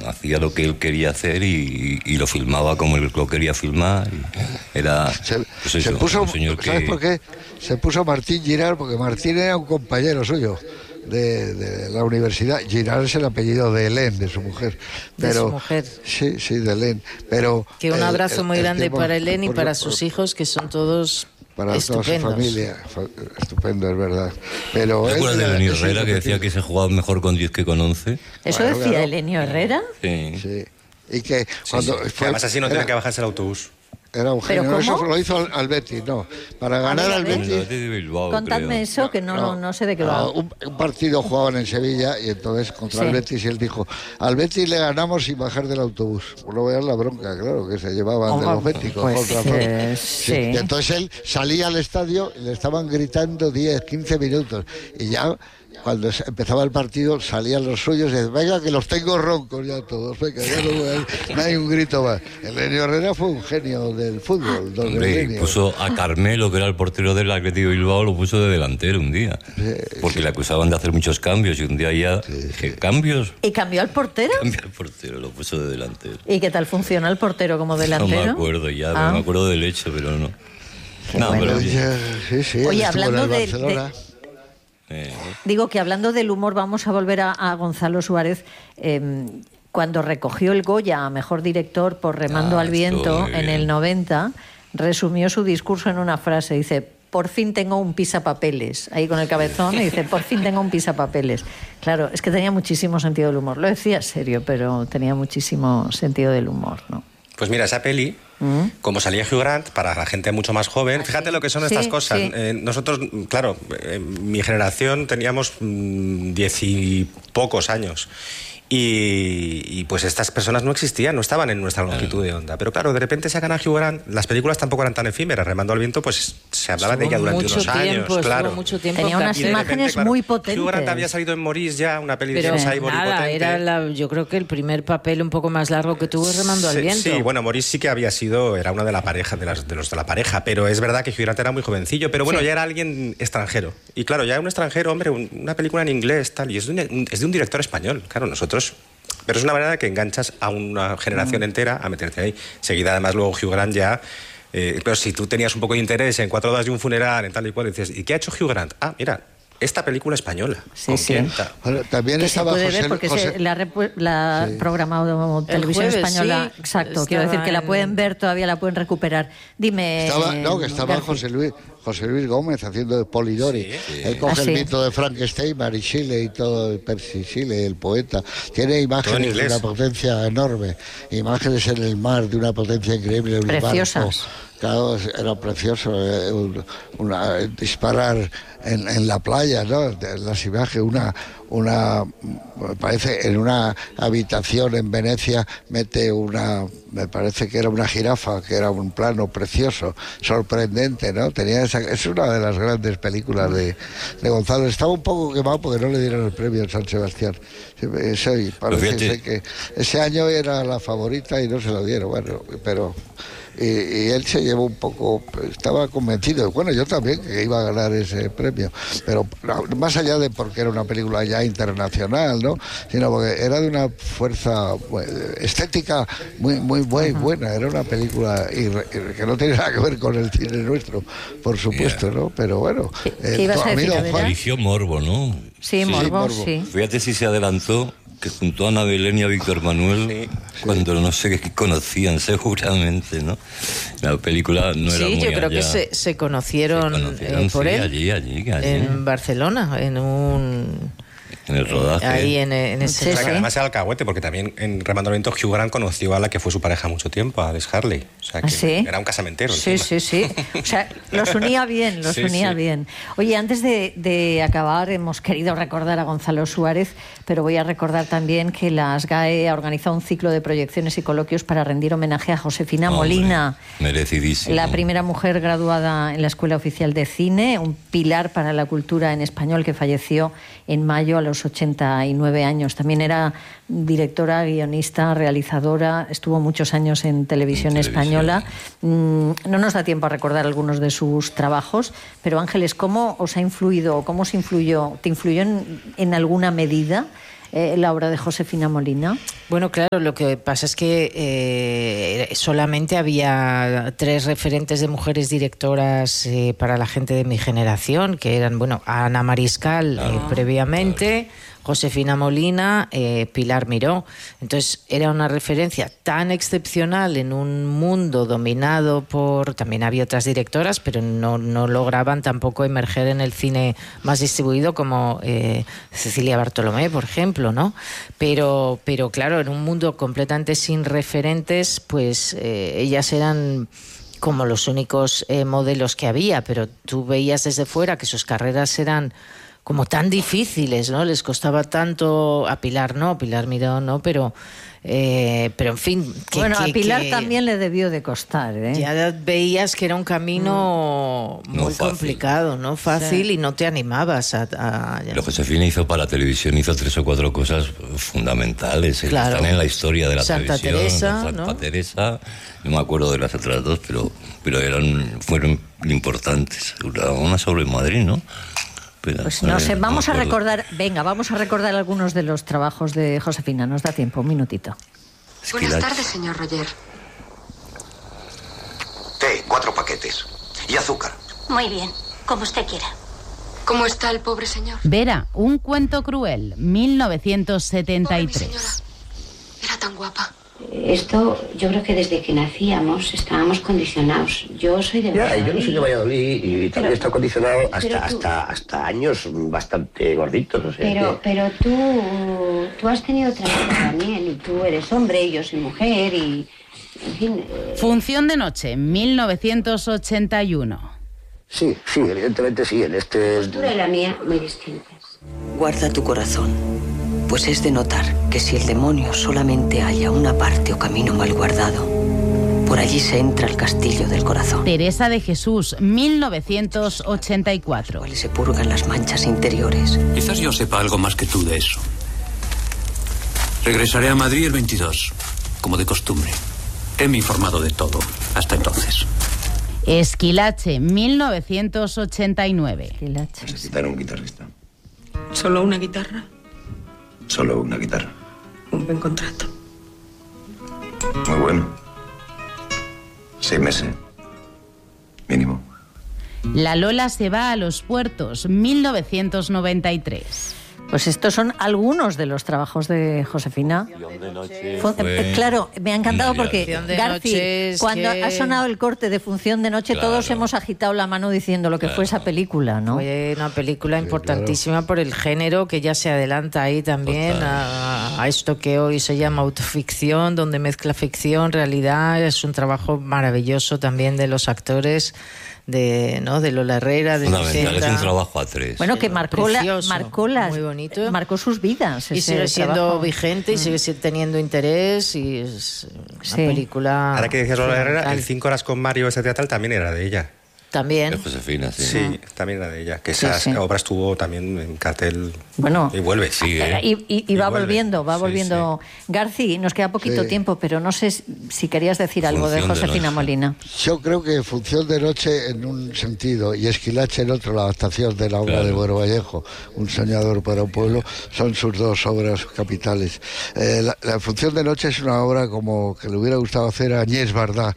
hacía lo que él quería hacer y lo filmaba como él lo quería filmar. Y era se puso, un señor ¿sabes que... por qué? Se puso Martín Girard, porque Martín era un compañero suyo de la universidad. Girard es el apellido de Hélène, de su mujer. De su mujer. Sí, de Hélène. Pero que un abrazo muy grande para Hélène y para sus hijos, que son todos para estupendos. Toda su familia. Estupendo, es verdad. Pero ¿te acuerdas de Elenio Herrera, que decía que se jugaba mejor con 10 que con 11? ¿Eso decía claro. Elenio Herrera? Sí. Y que cuando que además así no tenía que bajarse el autobús. Era un genio. ¿Pero eso lo hizo al Betis, no. Para ganar al Betis... Contadme eso, que no sé de qué va. Un partido jugaban en Sevilla y entonces contra el Betis, y él dijo: al Betis le ganamos sin bajar del autobús. Pues no veas la bronca, claro, que se llevaban de los béticos. Sí. Y entonces él salía al estadio y le estaban gritando 10, 15 minutos. Y ya... cuando empezaba el partido salían los suyos y decían: venga, que los tengo roncos ya todos, venga, ya no hay un grito más. Elenio Herrera fue un genio del fútbol. Puso a Carmelo, que era el portero del Atlético de Bilbao, lo puso de delantero un día, porque le acusaban de hacer muchos cambios, y un día ya dije: ¿cambios? ¿Y cambió al portero? Cambió al portero, lo puso de delantero. ¿Y qué tal funciona el portero como delantero? No me acuerdo ya, no me acuerdo del hecho, pero no. Bueno. Sí, oye, hablando digo que hablando del humor, vamos a volver a Gonzalo Suárez. Cuando recogió el Goya a Mejor Director por Remando al Viento en el 90, resumió su discurso en una frase. Dice: por fin tengo un pisapapeles. Ahí con el cabezón, y dice: por fin tengo un pisapapeles. Claro, es que tenía muchísimo sentido del humor. Lo decía serio, pero tenía muchísimo sentido del humor, ¿no? Pues mira, esa peli, como salía Hugh Grant, para la gente mucho más joven, fíjate lo que son estas cosas. Nosotros, claro, mi generación teníamos 10 y pocos años. Y pues estas personas no existían, no estaban en nuestra longitud de onda. Pero claro, de repente sacan a Hugh Grant. Las películas tampoco eran tan efímeras. Remando al Viento, pues se hablaba de ella durante unos años. Claro. Tenía unas imágenes muy potentes. Hugh Grant había salido en Maurice ya, una peli de cyborg nada, potente. Era yo creo que el primer papel un poco más largo que tuvo es Remando al Viento. Sí, bueno, Maurice sí que había sido, era una de la pareja, de los de la pareja, pero es verdad que Hugh Grant era muy jovencillo, pero bueno, ya era alguien extranjero. Y claro, ya un extranjero, hombre, una película en inglés, tal, y es de un director español. Claro, nosotros... Pero es una manera que enganchas a una generación entera a meterte ahí. Seguida, además, luego Hugh Grant ya... pero si tú tenías un poco de interés en 4 horas de un funeral, en tal y cual, y dices: ¿y qué ha hecho Hugh Grant? Ah, mira, esta película española. Sí, sí. Bueno, también que estaba se puede José, ver porque la ha programado Televisión jueves, Española. sí. Exacto, quiero decir que la pueden ver, todavía la pueden recuperar. Dime... estaba José Luis Gómez haciendo de Polidori. Él coge el mito de Frankenstein, Mary Shelley y todo, Percy Shelley, el poeta. Tiene imágenes de una potencia enorme, imágenes en el mar de una potencia increíble. Preciosas. Claro, era precioso disparar en la playa, ¿no? Las imágenes, me parece, en una habitación en Venecia mete me parece que era una jirafa, que era un plano precioso, sorprendente, ¿no? Es una de las grandes películas de Gonzalo. Estaba un poco quemado porque no le dieron el premio en San Sebastián. Parece que ese año era la favorita y no se lo dieron, bueno, pero... Y él se llevó un poco, estaba convencido, bueno, yo también, que iba a ganar ese premio, pero más allá de porque era una película ya internacional, ¿no? Sino porque era de una fuerza estética muy buena, era una película que no tiene nada que ver con el cine nuestro, por supuesto, ¿no? Pero bueno, ¿qué ibas a decir, eligió morbo, ¿no? Sí, morbo, sí. Fíjate si se adelantó, que junto a Ana Belén y a Víctor Manuel, cuando no sé qué conocían, seguramente, ¿no? La película no era muy yo creo allá. que se conocieron por él. Allí. En Barcelona, en el rodaje. Ahí en ese... O sea, que además era alcahuete, porque también en Remando al Viento Hugh Grant conoció a la que fue su pareja mucho tiempo, a Liz Harley. O sea, que era un casamentero. Sí. O sea, los unía bien, bien. Oye, antes de acabar, hemos querido recordar a Gonzalo Suárez, pero voy a recordar también que la SGAE ha organizado un ciclo de proyecciones y coloquios para rendir homenaje a Josefina Molina. Merecidísimo. La primera mujer graduada en la Escuela Oficial de Cine, un pilar para la cultura en español, que falleció en mayo a los 89 años. También era directora, guionista, realizadora, estuvo muchos años en televisión española. No nos da tiempo a recordar algunos de sus trabajos, pero Ángeles, ¿cómo os ha influido, te influyó en alguna medida la obra de Josefina Molina? Bueno, claro, lo que pasa es que solamente había 3 referentes de mujeres directoras para la gente de mi generación, que eran, bueno, Ana Mariscal previamente, Josefina Molina, Pilar Miró. Entonces era una referencia tan excepcional en un mundo dominado por... También había otras directoras, pero no lograban tampoco emerger en el cine más distribuido como Cecilia Bartolomé, por ejemplo, ¿no? Pero claro, en un mundo completamente sin referentes, pues ellas eran como los únicos modelos que había, pero tú veías desde fuera que sus carreras eran como tan difíciles, ¿no? Les costaba tanto, a Pilar Miró no, pero en fin... a Pilar también le debió de costar, ¿eh? Ya veías que era un camino muy complicado, no fácil, sí. Y no te animabas a... Lo Josefina hizo para la televisión, hizo 3 o 4 cosas fundamentales, claro. Están en la historia de la Santa televisión. Teresa, Santa ¿no? Teresa, no me acuerdo de las otras 2, pero fueron importantes. Una sobre Madrid, ¿no? Pues no sé, vamos a recordar algunos de los trabajos de Josefina. Nos da tiempo, un minutito. Buenas tardes, señor Roger. Té, 4 paquetes. Y azúcar. Muy bien, como usted quiera. ¿Cómo está el pobre señor? Vera, un cuento cruel, 1973. Pobre mi señora. Era tan guapa. Esto, yo creo que desde que nacíamos estábamos condicionados. Yo soy de Valladolid. Yo no soy de Valladolid y también está condicionado hasta años bastante gorditos. O sea, pero tú has tenido trabajo también y tú eres hombre y yo soy mujer y... En fin, Función de noche, 1981. Sí, evidentemente sí. En este... La postura y la mía muy distintas. Guarda tu corazón, pues es de notar que si el demonio solamente halla una parte o camino mal guardado, por allí se entra al castillo del corazón. Teresa de Jesús, 1984. Cuales se purgan las manchas interiores. Quizás yo sepa algo más que tú de eso. Regresaré a Madrid el 22, como de costumbre. Heme informado de todo, hasta entonces. Esquilache, 1989. Necesitar un guitarrista. ¿Solo una guitarra? Solo una guitarra. Un buen contrato. Muy bueno. 6 meses. Mínimo. La Lola se va a los puertos, 1993. Pues estos son algunos de los trabajos de Josefina. Claro, me ha encantado porque, Garci, cuando ha sonado el corte de Función de noche, todos hemos agitado la mano diciendo lo que fue esa película, ¿no? Fue una película importantísima por el género, que ya se adelanta ahí también a esto que hoy se llama autoficción, donde mezcla ficción, realidad. Es un trabajo maravilloso también de los actores. De Lola Herrera, de fundamental, es un trabajo a 3. Bueno, que marcó muy bonito, marcó sus vidas. Y sigue siendo vigente y sigue teniendo interés y es una película. Ahora que decías Lola Herrera, el 5 horas con Mario, ese teatral también era de ella. También. De Josefina, sí. Sí, también era de ella. Que esa obra estuvo también en cartel. Bueno, y vuelve. Sigue. Y va volviendo. Garci, nos queda poquito tiempo, pero no sé si querías decir algo de Josefina Molina. Yo creo que Función de noche en un sentido y Esquilache en otro, la adaptación de la obra de Buero Vallejo, Un soñador para un pueblo, son sus 2 obras capitales. La Función de noche es una obra como que le hubiera gustado hacer a Agnès Varda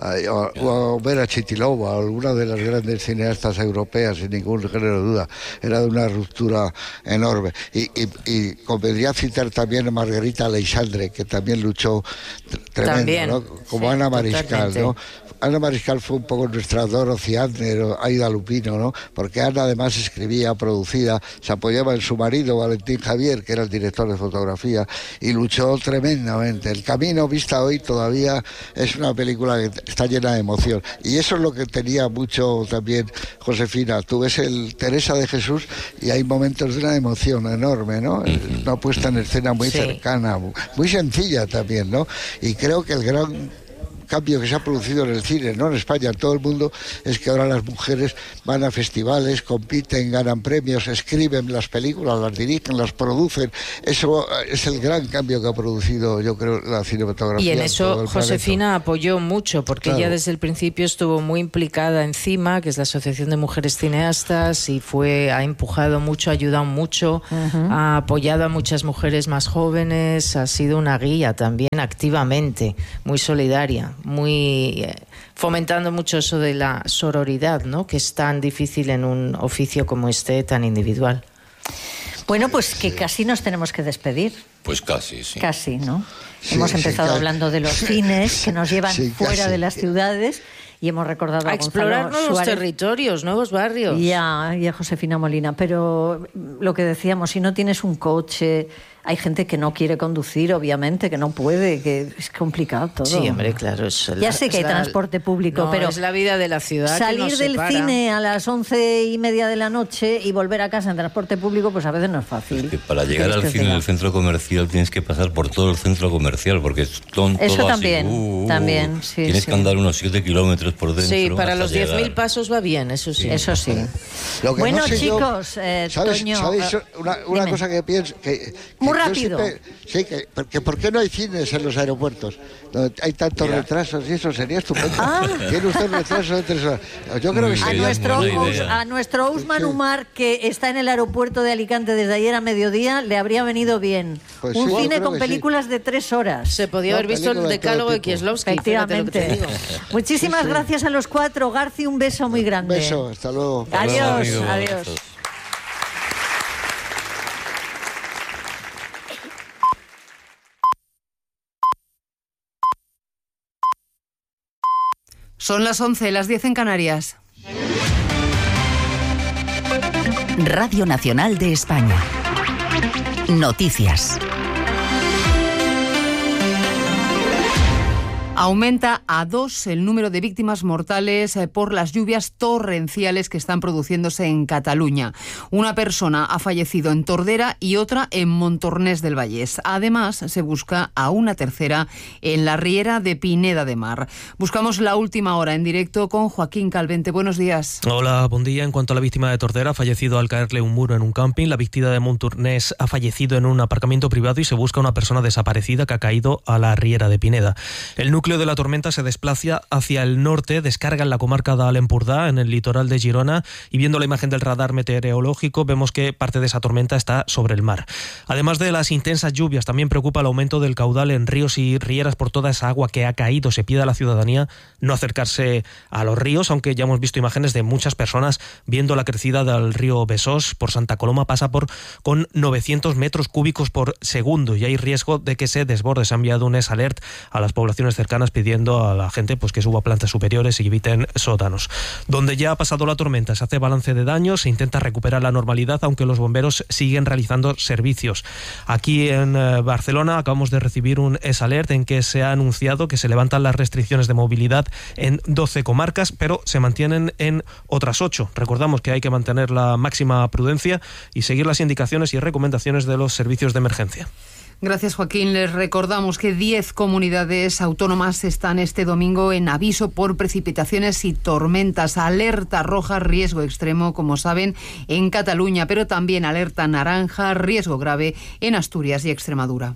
o a Vera Chitilova, alguna de las grandes cineastas europeas, sin ningún género de duda. Era de una ruptura enorme. Y convendría citar también a Margarita Aleixandre, que también luchó tremendo, ¿no? Como Ana Mariscal, ¿no? Ana Mariscal fue un poco nuestra Dorothy Adner o Aida Lupino, ¿no? Porque Ana además escribía, producía, se apoyaba en su marido Valentín Javier, que era el director de fotografía, y luchó tremendamente. El camino vista hoy todavía es una película que está llena de emoción. Y eso es lo que tenía mucho también Josefina. Tú ves el Teresa de Jesús y hay momentos de una emoción enorme, ¿no? Una puesta en escena muy cercana, muy sencilla también, ¿no? Y creo que el gran cambio que se ha producido en el cine, no en España, en todo el mundo, es que ahora las mujeres van a festivales, compiten, ganan premios, escriben las películas, las dirigen, las producen. Eso es el gran cambio que ha producido, yo creo, la cinematografía. Y en eso Josefina apoyó mucho, porque ella desde el principio estuvo muy implicada en CIMA, que es la Asociación de Mujeres Cineastas, y ha empujado mucho, ha ayudado mucho, ha apoyado a muchas mujeres más jóvenes, ha sido una guía también activamente, muy solidaria, muy fomentando mucho eso de la sororidad, ¿no?, que es tan difícil en un oficio como este, tan individual. Bueno, pues que casi nos tenemos que despedir. Pues casi, sí. Casi, ¿no? Hemos empezado hablando de los cines que nos llevan fuera de las ciudades y hemos recordado a explorar nuevos territorios, nuevos barrios. Y a Josefina Molina. Pero lo que decíamos, si no tienes un coche, hay gente que no quiere conducir, obviamente, que no puede, que es complicado todo. Sí, hombre, claro. Ya sé que hay transporte público, pero es la vida de la ciudad. Salir del cine a las 11:30 de la noche y volver a casa en transporte público, pues a veces no es fácil. Es que para llegar al cine en el centro comercial tienes que pasar por todo el centro comercial, porque es todo eso también, así. También, sí. Tienes que andar unos 7 kilómetros por dentro. Sí, para los 10.000 pasos va bien, eso sí. Eso sí. Bueno, chicos, Toño... ¿Sabéis una cosa que pienso? Muy rápido. Que ¿por qué no hay cines en los aeropuertos? Donde hay tantos retrasos y eso sería estupendo. Tiene usted un retraso de 3 horas. Yo creo que a nuestro Usman Umar, que está en el aeropuerto de Alicante desde ayer a mediodía, le habría venido bien. Pues un cine con películas de 3 horas. Se podía haber visto el decálogo de Kieslowski. Efectivamente. Muchísimas gracias a los 4. Garci, un beso muy grande. Un beso, hasta luego. Adiós. Son las 11, las 10 en Canarias. Radio Nacional de España. Noticias. Aumenta a 2 el número de víctimas mortales por las lluvias torrenciales que están produciéndose en Cataluña. Una persona ha fallecido en Tordera y otra en Montornès del Vallès. Además, se busca a una tercera en la riera de Pineda de Mar. Buscamos la última hora en directo con Joaquín Calvente. Buenos días. Hola, buen día. En cuanto a la víctima de Tordera, ha fallecido al caerle un muro en un camping. La víctima de Montornès ha fallecido en un aparcamiento privado y se busca a una persona desaparecida que ha caído a la riera de Pineda. El núcleo de la tormenta se desplaza hacia el norte, descarga en la comarca de Alempurdá, en el litoral de Girona, y viendo la imagen del radar meteorológico vemos que parte de esa tormenta está sobre el mar. Además de las intensas lluvias, también preocupa el aumento del caudal en ríos y rieras por toda esa agua que ha caído. Se pide a la ciudadanía no acercarse a los ríos, aunque ya hemos visto imágenes de muchas personas viendo la crecida del río Besós. Por Santa Coloma pasa con 900 metros cúbicos por segundo y hay riesgo de que se desborde. Se ha enviado un alert a las poblaciones cercanas pidiendo a la gente que suba a plantas superiores y eviten sótanos. Donde ya ha pasado la tormenta se hace balance de daños, se intenta recuperar la normalidad, aunque los bomberos siguen realizando servicios. Aquí en Barcelona acabamos de recibir un alert en que se ha anunciado que se levantan las restricciones de movilidad en 12 comarcas, pero se mantienen en otras 8. Recordamos que hay que mantener la máxima prudencia y seguir las indicaciones y recomendaciones de los servicios de emergencia. Gracias, Joaquín. Les recordamos que 10 comunidades autónomas están este domingo en aviso por precipitaciones y tormentas. Alerta roja, riesgo extremo, como saben, en Cataluña, pero también alerta naranja, riesgo grave en Asturias y Extremadura.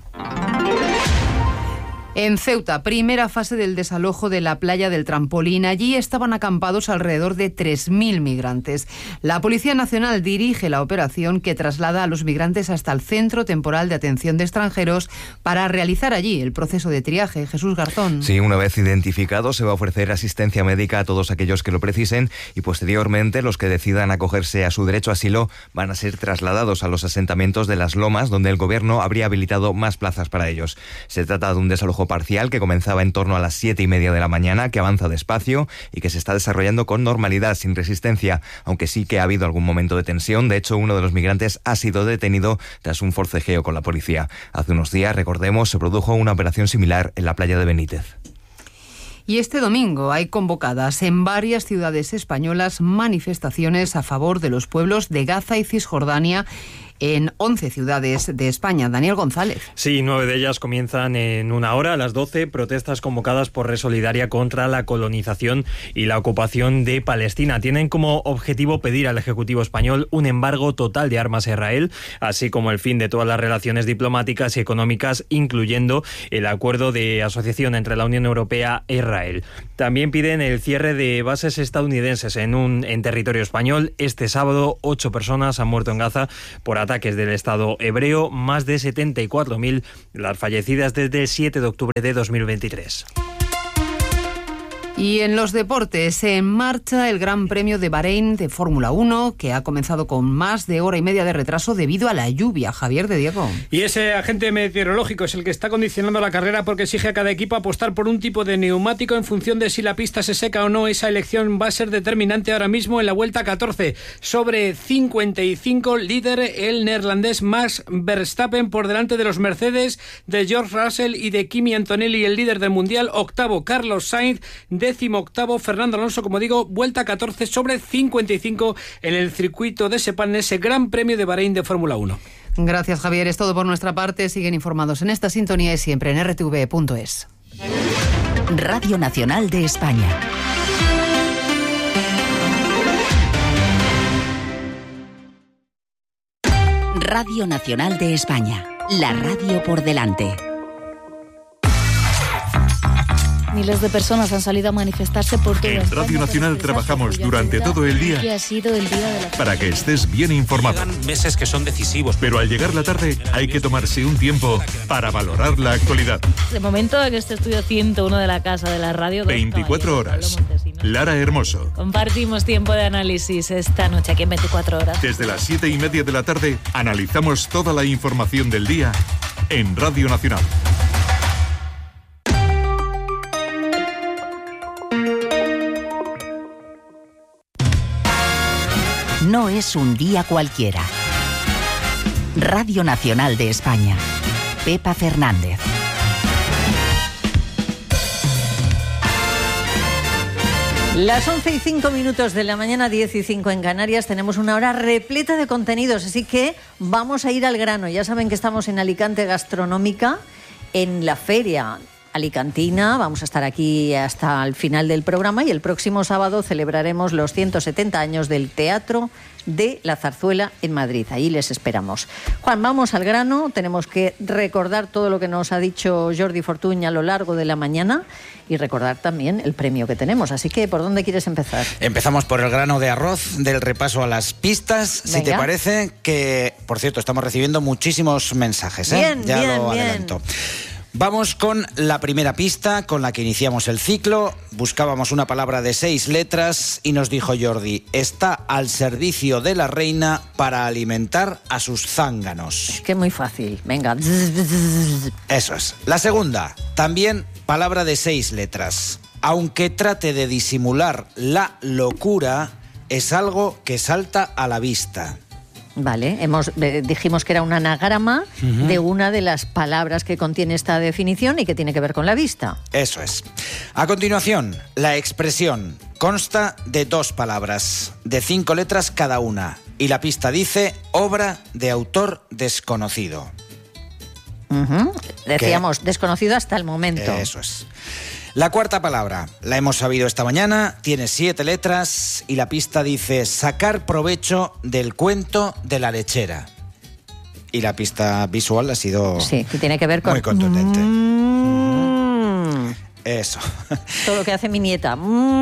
En Ceuta, primera fase del desalojo de la playa del Trampolín. Allí estaban acampados alrededor de 3.000 migrantes. La Policía Nacional dirige la operación que traslada a los migrantes hasta el Centro Temporal de Atención de Extranjeros para realizar allí el proceso de triaje. Jesús Garzón. Sí, una vez identificados se va a ofrecer asistencia médica a todos aquellos que lo precisen y posteriormente los que decidan acogerse a su derecho a asilo van a ser trasladados a los asentamientos de Las Lomas, donde el gobierno habría habilitado más plazas para ellos. Se trata de un desalojo parcial que comenzaba en torno a las 7:30 de la mañana, que avanza despacio y que se está desarrollando con normalidad, sin resistencia, aunque sí que ha habido algún momento de tensión. De hecho, uno de los migrantes ha sido detenido tras un forcejeo con la policía. Hace unos días, recordemos, se produjo una operación similar en la playa de Benítez. Y este domingo hay convocadas en varias ciudades españolas manifestaciones a favor de los pueblos de Gaza y Cisjordania en 11 ciudades de España. Daniel González. Sí, 9 de ellas comienzan en una hora, a las 12, protestas convocadas por Red Solidaria contra la colonización y la ocupación de Palestina. Tienen como objetivo pedir al Ejecutivo español un embargo total de armas a Israel, así como el fin de todas las relaciones diplomáticas y económicas, incluyendo el acuerdo de asociación entre la Unión Europea e Israel. También piden el cierre de bases estadounidenses en territorio español. Este sábado, 8 personas han muerto en Gaza por ataques del Estado hebreo, más de 74.000 las fallecidas desde el 7 de octubre de 2023. Y en los deportes, en marcha el Gran Premio de Bahrein de Fórmula 1, que ha comenzado con más de hora y media de retraso debido a la lluvia. Javier de Diego. Y ese agente meteorológico es el que está condicionando la carrera, porque exige a cada equipo apostar por un tipo de neumático en función de si la pista se seca o no. Esa elección va a ser determinante ahora mismo en la vuelta 14. Sobre 55, líder el neerlandés Max Verstappen por delante de los Mercedes, de George Russell y de Kimi Antonelli, el líder del Mundial. Octavo, Carlos Sainz. 18º, Fernando Alonso, como digo, vuelta 14 sobre 55 en el circuito de Sepang, ese Gran Premio de Bahrein de Fórmula 1. Gracias, Javier. Es todo por nuestra parte. Siguen informados en esta sintonía y siempre en rtv.es. Radio Nacional de España. Radio Nacional de España. La radio por delante. Miles de personas han salido a manifestarse por todo En Radio Nacional trabajamos durante todo el día que ha sido el día de la... para que estés bien informado. Llegan meses que son decisivos. Pero al llegar la tarde hay que tomarse un tiempo para valorar la actualidad. De momento, en este estudio 101 de la Casa de la Radio... 24 horas. Lara Hermoso. Compartimos tiempo de análisis esta noche aquí en 24 horas. Desde las 7:30 de la tarde analizamos toda la información del día en Radio Nacional. No es un día cualquiera. Radio Nacional de España. Pepa Fernández. Las 11:05 de la mañana, 10:05 en Canarias. Tenemos una hora repleta de contenidos, así que vamos a ir al grano. Ya saben que estamos en Alicante Gastronómica, en la Feria Alicantina. Vamos a estar aquí hasta el final del programa y el próximo sábado celebraremos los 170 años del Teatro de la Zarzuela en Madrid. Ahí les esperamos. Juan, vamos al grano. Tenemos que recordar todo lo que nos ha dicho Jordi Fortuny a lo largo de la mañana y recordar también el premio que tenemos. Así que, ¿por dónde quieres empezar? Empezamos por el grano de arroz del repaso a las pistas. Venga. Si te parece, que, por cierto, estamos recibiendo muchísimos mensajes. Bien, ya bien, lo bien. adelanto. Vamos con la primera pista con la que iniciamos el ciclo. Buscábamos una palabra de 6 letras y nos dijo Jordi: está al servicio de la reina para alimentar a sus zánganos. Es que muy fácil. Venga. Eso es. La segunda, también palabra de 6 letras. Aunque trate de disimular la locura, es algo que salta a la vista. Vale, dijimos que era un anagrama de una de las palabras que contiene esta definición y que tiene que ver con la vista. Eso es. A continuación, la expresión consta de 2 palabras, de 5 letras cada una, y la pista dice obra de autor desconocido. Decíamos desconocido hasta el momento. Eso es. La cuarta palabra, la hemos sabido esta mañana, tiene 7 letras y la pista dice sacar provecho del cuento de la lechera. Y la pista visual ha sido sí, que tiene que ver con muy contundente. Eso. Todo lo que hace mi nieta.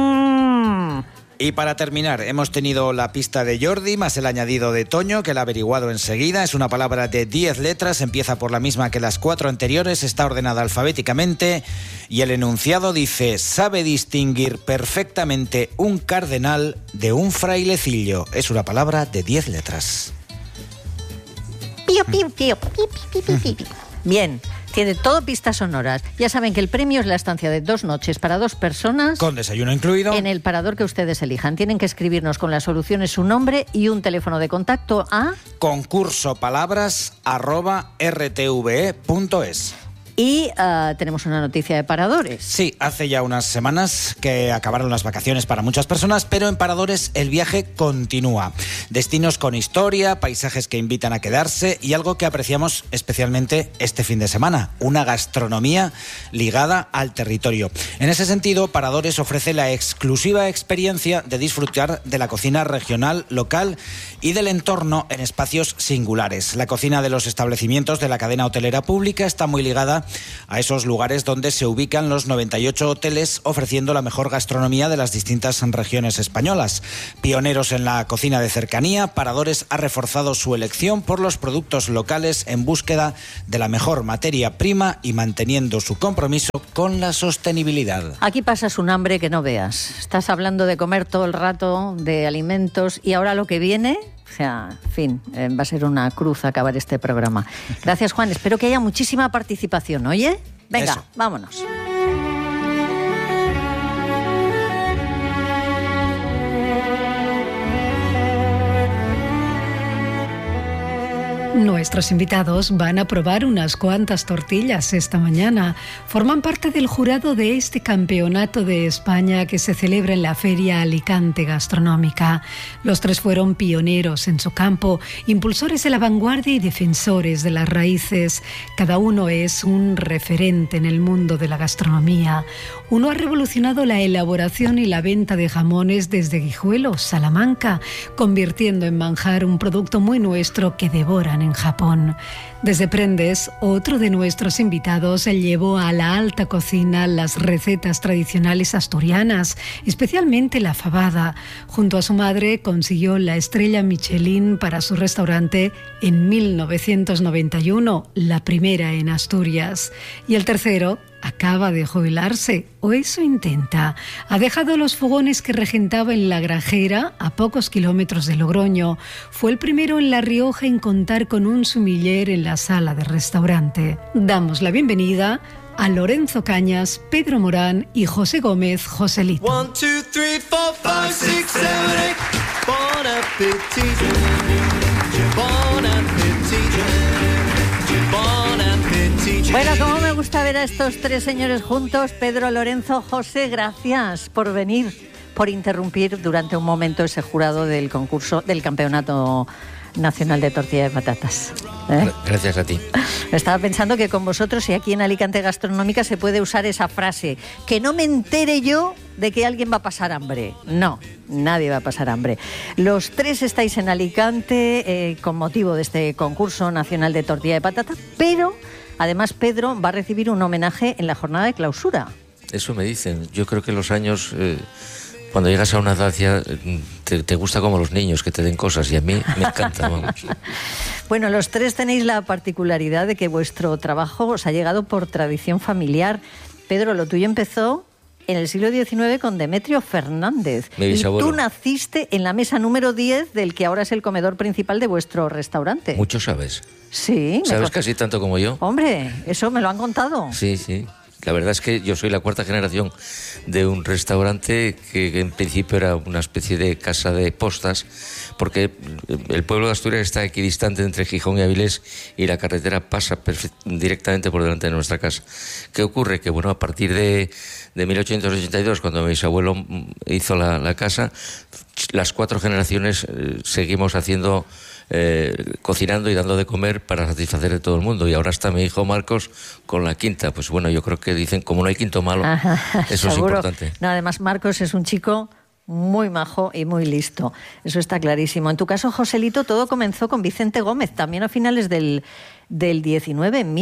Y para terminar, hemos tenido la pista de Jordi más el añadido de Toño, que la ha averiguado enseguida. Es una palabra de 10 letras, empieza por la misma que las 4 anteriores, está ordenada alfabéticamente y el enunciado dice: sabe distinguir perfectamente un cardenal de un frailecillo. Es una palabra de 10 letras. Pío, pío, pío, pío, pío, pío, pío. Bien. Tiene todo pistas sonoras. Ya saben que el premio es la estancia de 2 noches para 2 personas. Con desayuno incluido. En el parador que ustedes elijan. Tienen que escribirnos con las soluciones su nombre y un teléfono de contacto a concursopalabras@rtve.es. Y tenemos una noticia de Paradores. Sí, hace ya unas semanas que acabaron las vacaciones para muchas personas, pero en Paradores el viaje continúa. Destinos con historia, paisajes que invitan a quedarse y algo que apreciamos especialmente este fin de semana, una gastronomía ligada al territorio. En ese sentido, Paradores ofrece la exclusiva experiencia de disfrutar de la cocina regional, local y del entorno en espacios singulares. La cocina de los establecimientos de la cadena hotelera pública está muy ligada a esos lugares donde se ubican los 98 hoteles ofreciendo la mejor gastronomía de las distintas regiones españolas. Pioneros en la cocina de cercanía, Paradores ha reforzado su elección por los productos locales en búsqueda de la mejor materia prima y manteniendo su compromiso con la sostenibilidad. Aquí pasas un hambre que no veas. Estás hablando de comer todo el rato, de alimentos, y ahora lo que viene... O sea, en fin, va a ser una cruz acabar este programa. Gracias, Juan. Espero que haya muchísima participación, ¿oye? Venga, eso. Vámonos. Nuestros invitados van a probar unas cuantas tortillas esta mañana. Forman parte del jurado de este campeonato de España que se celebra en la Feria Alicante Gastronómica. Los tres fueron pioneros en su campo, impulsores de la vanguardia y defensores de las raíces. Cada uno es un referente en el mundo de la gastronomía. Uno ha revolucionado la elaboración y la venta de jamones desde Guijuelo, Salamanca, convirtiendo en manjar un producto muy nuestro que devoran en Japón. Desde Prendes, otro de nuestros invitados llevó a la alta cocina las recetas tradicionales asturianas, especialmente la fabada. Junto a su madre consiguió la estrella Michelin para su restaurante en 1991, la primera en Asturias. Y el tercero acaba de jubilarse, o eso intenta. Ha dejado los fogones que regentaba en La Grajera, a pocos kilómetros de Logroño. Fue el primero en La Rioja en contar con un sumiller en la sala del restaurante. Damos la bienvenida a Lorenzo Cañas, Pedro Morán y José Gómez, Joselito. 1, 2, 3, 4, 5, 6, 7, 8. Bon appetit. Bon appetit. Bon appetit. Bueno, cómo me gusta ver a estos tres señores juntos. Pedro, Lorenzo, José, gracias por venir, por interrumpir durante un momento ese jurado del concurso del Campeonato Nacional de Tortilla de Patatas. Gracias a ti. Estaba pensando que con vosotros y aquí en Alicante Gastronómica se puede usar esa frase, que no me entere yo de que alguien va a pasar hambre. No, nadie va a pasar hambre. Los tres estáis en Alicante con motivo de este concurso nacional de tortilla de patata, pero además Pedro va a recibir un homenaje en la jornada de clausura. Eso me dicen. Yo creo que los años... Cuando llegas a una edad ya te gusta como los niños, que te den cosas, y a mí me encanta, vamos. Bueno, los tres tenéis la particularidad de que vuestro trabajo os ha llegado por tradición familiar. Pedro, lo tuyo empezó en el siglo XIX con Demetrio Fernández. Mi bisabuelo. Y tú naciste en la mesa número 10 del que ahora es el comedor principal de vuestro restaurante. Mucho sabes. Sí. ¿Sabes casi tanto como yo? Hombre, eso me lo han contado. Sí, sí. La verdad es que yo soy la cuarta generación de un restaurante que en principio era una especie de casa de postas, porque el pueblo de Asturias está equidistante entre Gijón y Avilés y la carretera pasa directamente por delante de nuestra casa. ¿Qué ocurre? Que bueno, a partir de 1882, cuando mi bisabuelo hizo la casa, las cuatro generaciones seguimos haciendo... cocinando y dando de comer para satisfacer a todo el mundo, y ahora está mi hijo Marcos con la quinta. Pues bueno, yo creo que dicen, como no hay quinto malo, eso seguro. Es importante. No, además Marcos es un chico muy majo y muy listo, eso está clarísimo. En tu caso, Joselito, todo comenzó con Vicente Gómez, también a finales del 19, en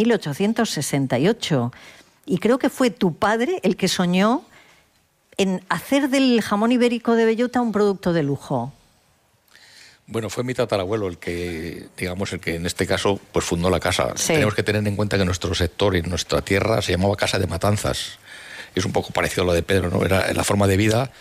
1868, y creo que fue tu padre el que soñó en hacer del jamón ibérico de bellota un producto de lujo. Bueno, fue mi tatarabuelo el que en este caso pues fundó la casa. Sí. Tenemos que tener en cuenta que nuestro sector y nuestra tierra se llamaba Casa de Matanzas. Es un poco parecido a lo de Pedro, ¿no? Era la forma de vida,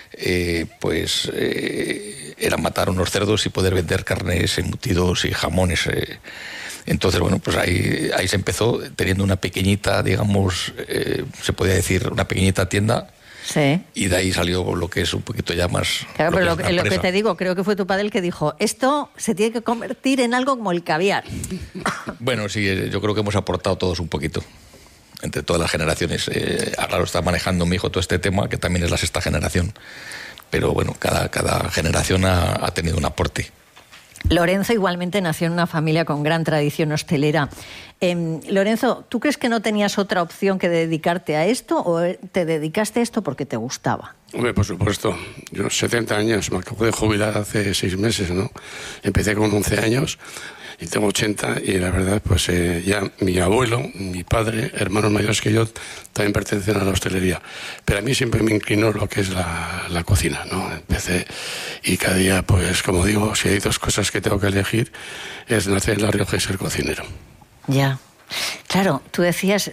era matar unos cerdos y poder vender carnes, embutidos y jamones. Entonces, bueno, pues ahí se empezó teniendo una pequeñita, se podía decir, una pequeñita tienda. Sí. Y de ahí salió lo que es un poquito ya más... Claro, pero lo que te digo, creo que fue tu padre el que dijo, esto se tiene que convertir en algo como el caviar. Bueno, sí, yo creo que hemos aportado todos un poquito. entre todas las generaciones. Ahora lo está manejando mi hijo todo este tema, que también es la 6ª generación. Pero bueno, cada generación ha tenido un aporte. Lorenzo igualmente nació en una familia con gran tradición hostelera. Lorenzo, ¿tú crees que no tenías otra opción que dedicarte a esto o te dedicaste a esto porque te gustaba? Hombre, por supuesto. Yo 70 años, me acabo de jubilar hace 6 meses, ¿no? Empecé con 11 años y tengo 80 y la verdad, pues ya mi abuelo, mi padre, hermanos mayores que yo, también pertenecen a la hostelería. Pero a mí siempre me inclinó lo que es la cocina, ¿no? Empecé y cada día, pues como digo, si hay 2 cosas que tengo que elegir, es nacer en La Rioja y ser cocinero. Ya. Claro, tú decías...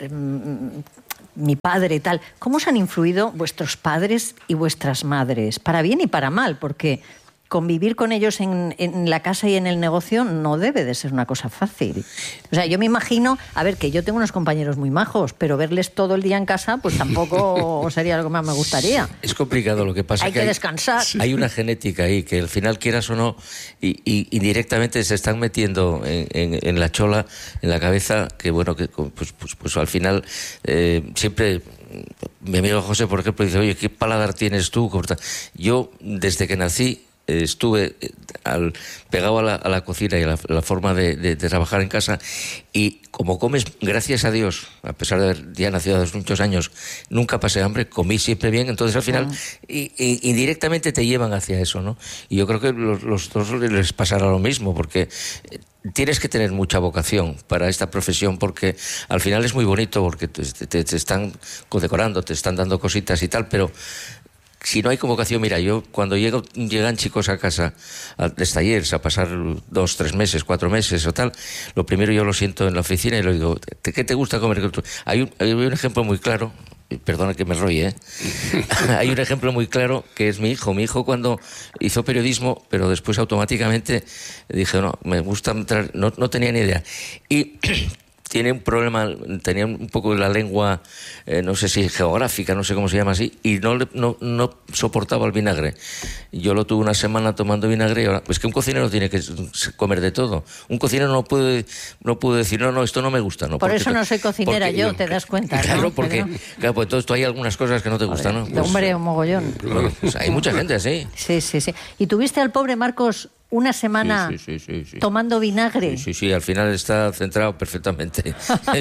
mi padre y tal. ¿Cómo os han influido vuestros padres y vuestras madres? Para bien y para mal, porque convivir con ellos en la casa y en el negocio no debe de ser una cosa fácil. O sea, yo me imagino, a ver, que yo tengo unos compañeros muy majos, pero verles todo el día en casa, pues tampoco sería lo que más me gustaría. Es complicado, lo que pasa hay que descansar. Hay una genética ahí, que al final, quieras o no, y directamente se están metiendo en la chola, en la cabeza, que bueno, que pues al final siempre... Mi amigo José, por ejemplo, dice, oye, ¿qué paladar tienes tú? Yo, desde que nací, estuve pegado a la cocina y a la forma de trabajar en casa, y como comes, gracias a Dios, a pesar de haber ya nacido hace muchos años, nunca pasé hambre, comí siempre bien, entonces al final indirectamente te llevan hacia eso, ¿no? Y yo creo que los dos les pasará lo mismo, porque tienes que tener mucha vocación para esta profesión, porque al final es muy bonito, porque te están condecorando, te están dando cositas y tal, pero si no hay convocación, mira, yo cuando llegan chicos a casa, a los talleres, a pasar 2, 3 meses, 4 meses o tal, lo primero yo lo siento en la oficina y le digo, ¿qué te gusta comer? Hay un ejemplo muy claro, perdona que me enrolle, hay un ejemplo muy claro que es mi hijo. Mi hijo, cuando hizo periodismo, pero después automáticamente dije, no, me gusta entrar, no tenía ni idea. Y tiene un problema, tenía un poco de la lengua, no sé si geográfica, no sé cómo se llama así, y no soportaba el vinagre. Yo lo tuve una semana tomando vinagre, y ahora, es que un cocinero tiene que comer de todo. Un cocinero no puede decir, no, esto no me gusta. No, por eso no soy cocinera yo, te das cuenta, ¿no? Claro, porque claro, pues entonces tú hay algunas cosas que no te gustan, ¿no? Pues, hombre, un mogollón. Pues hay mucha gente así. Sí. ¿Y tuviste al pobre Marcos una semana sí. tomando vinagre? Sí, al final está centrado perfectamente.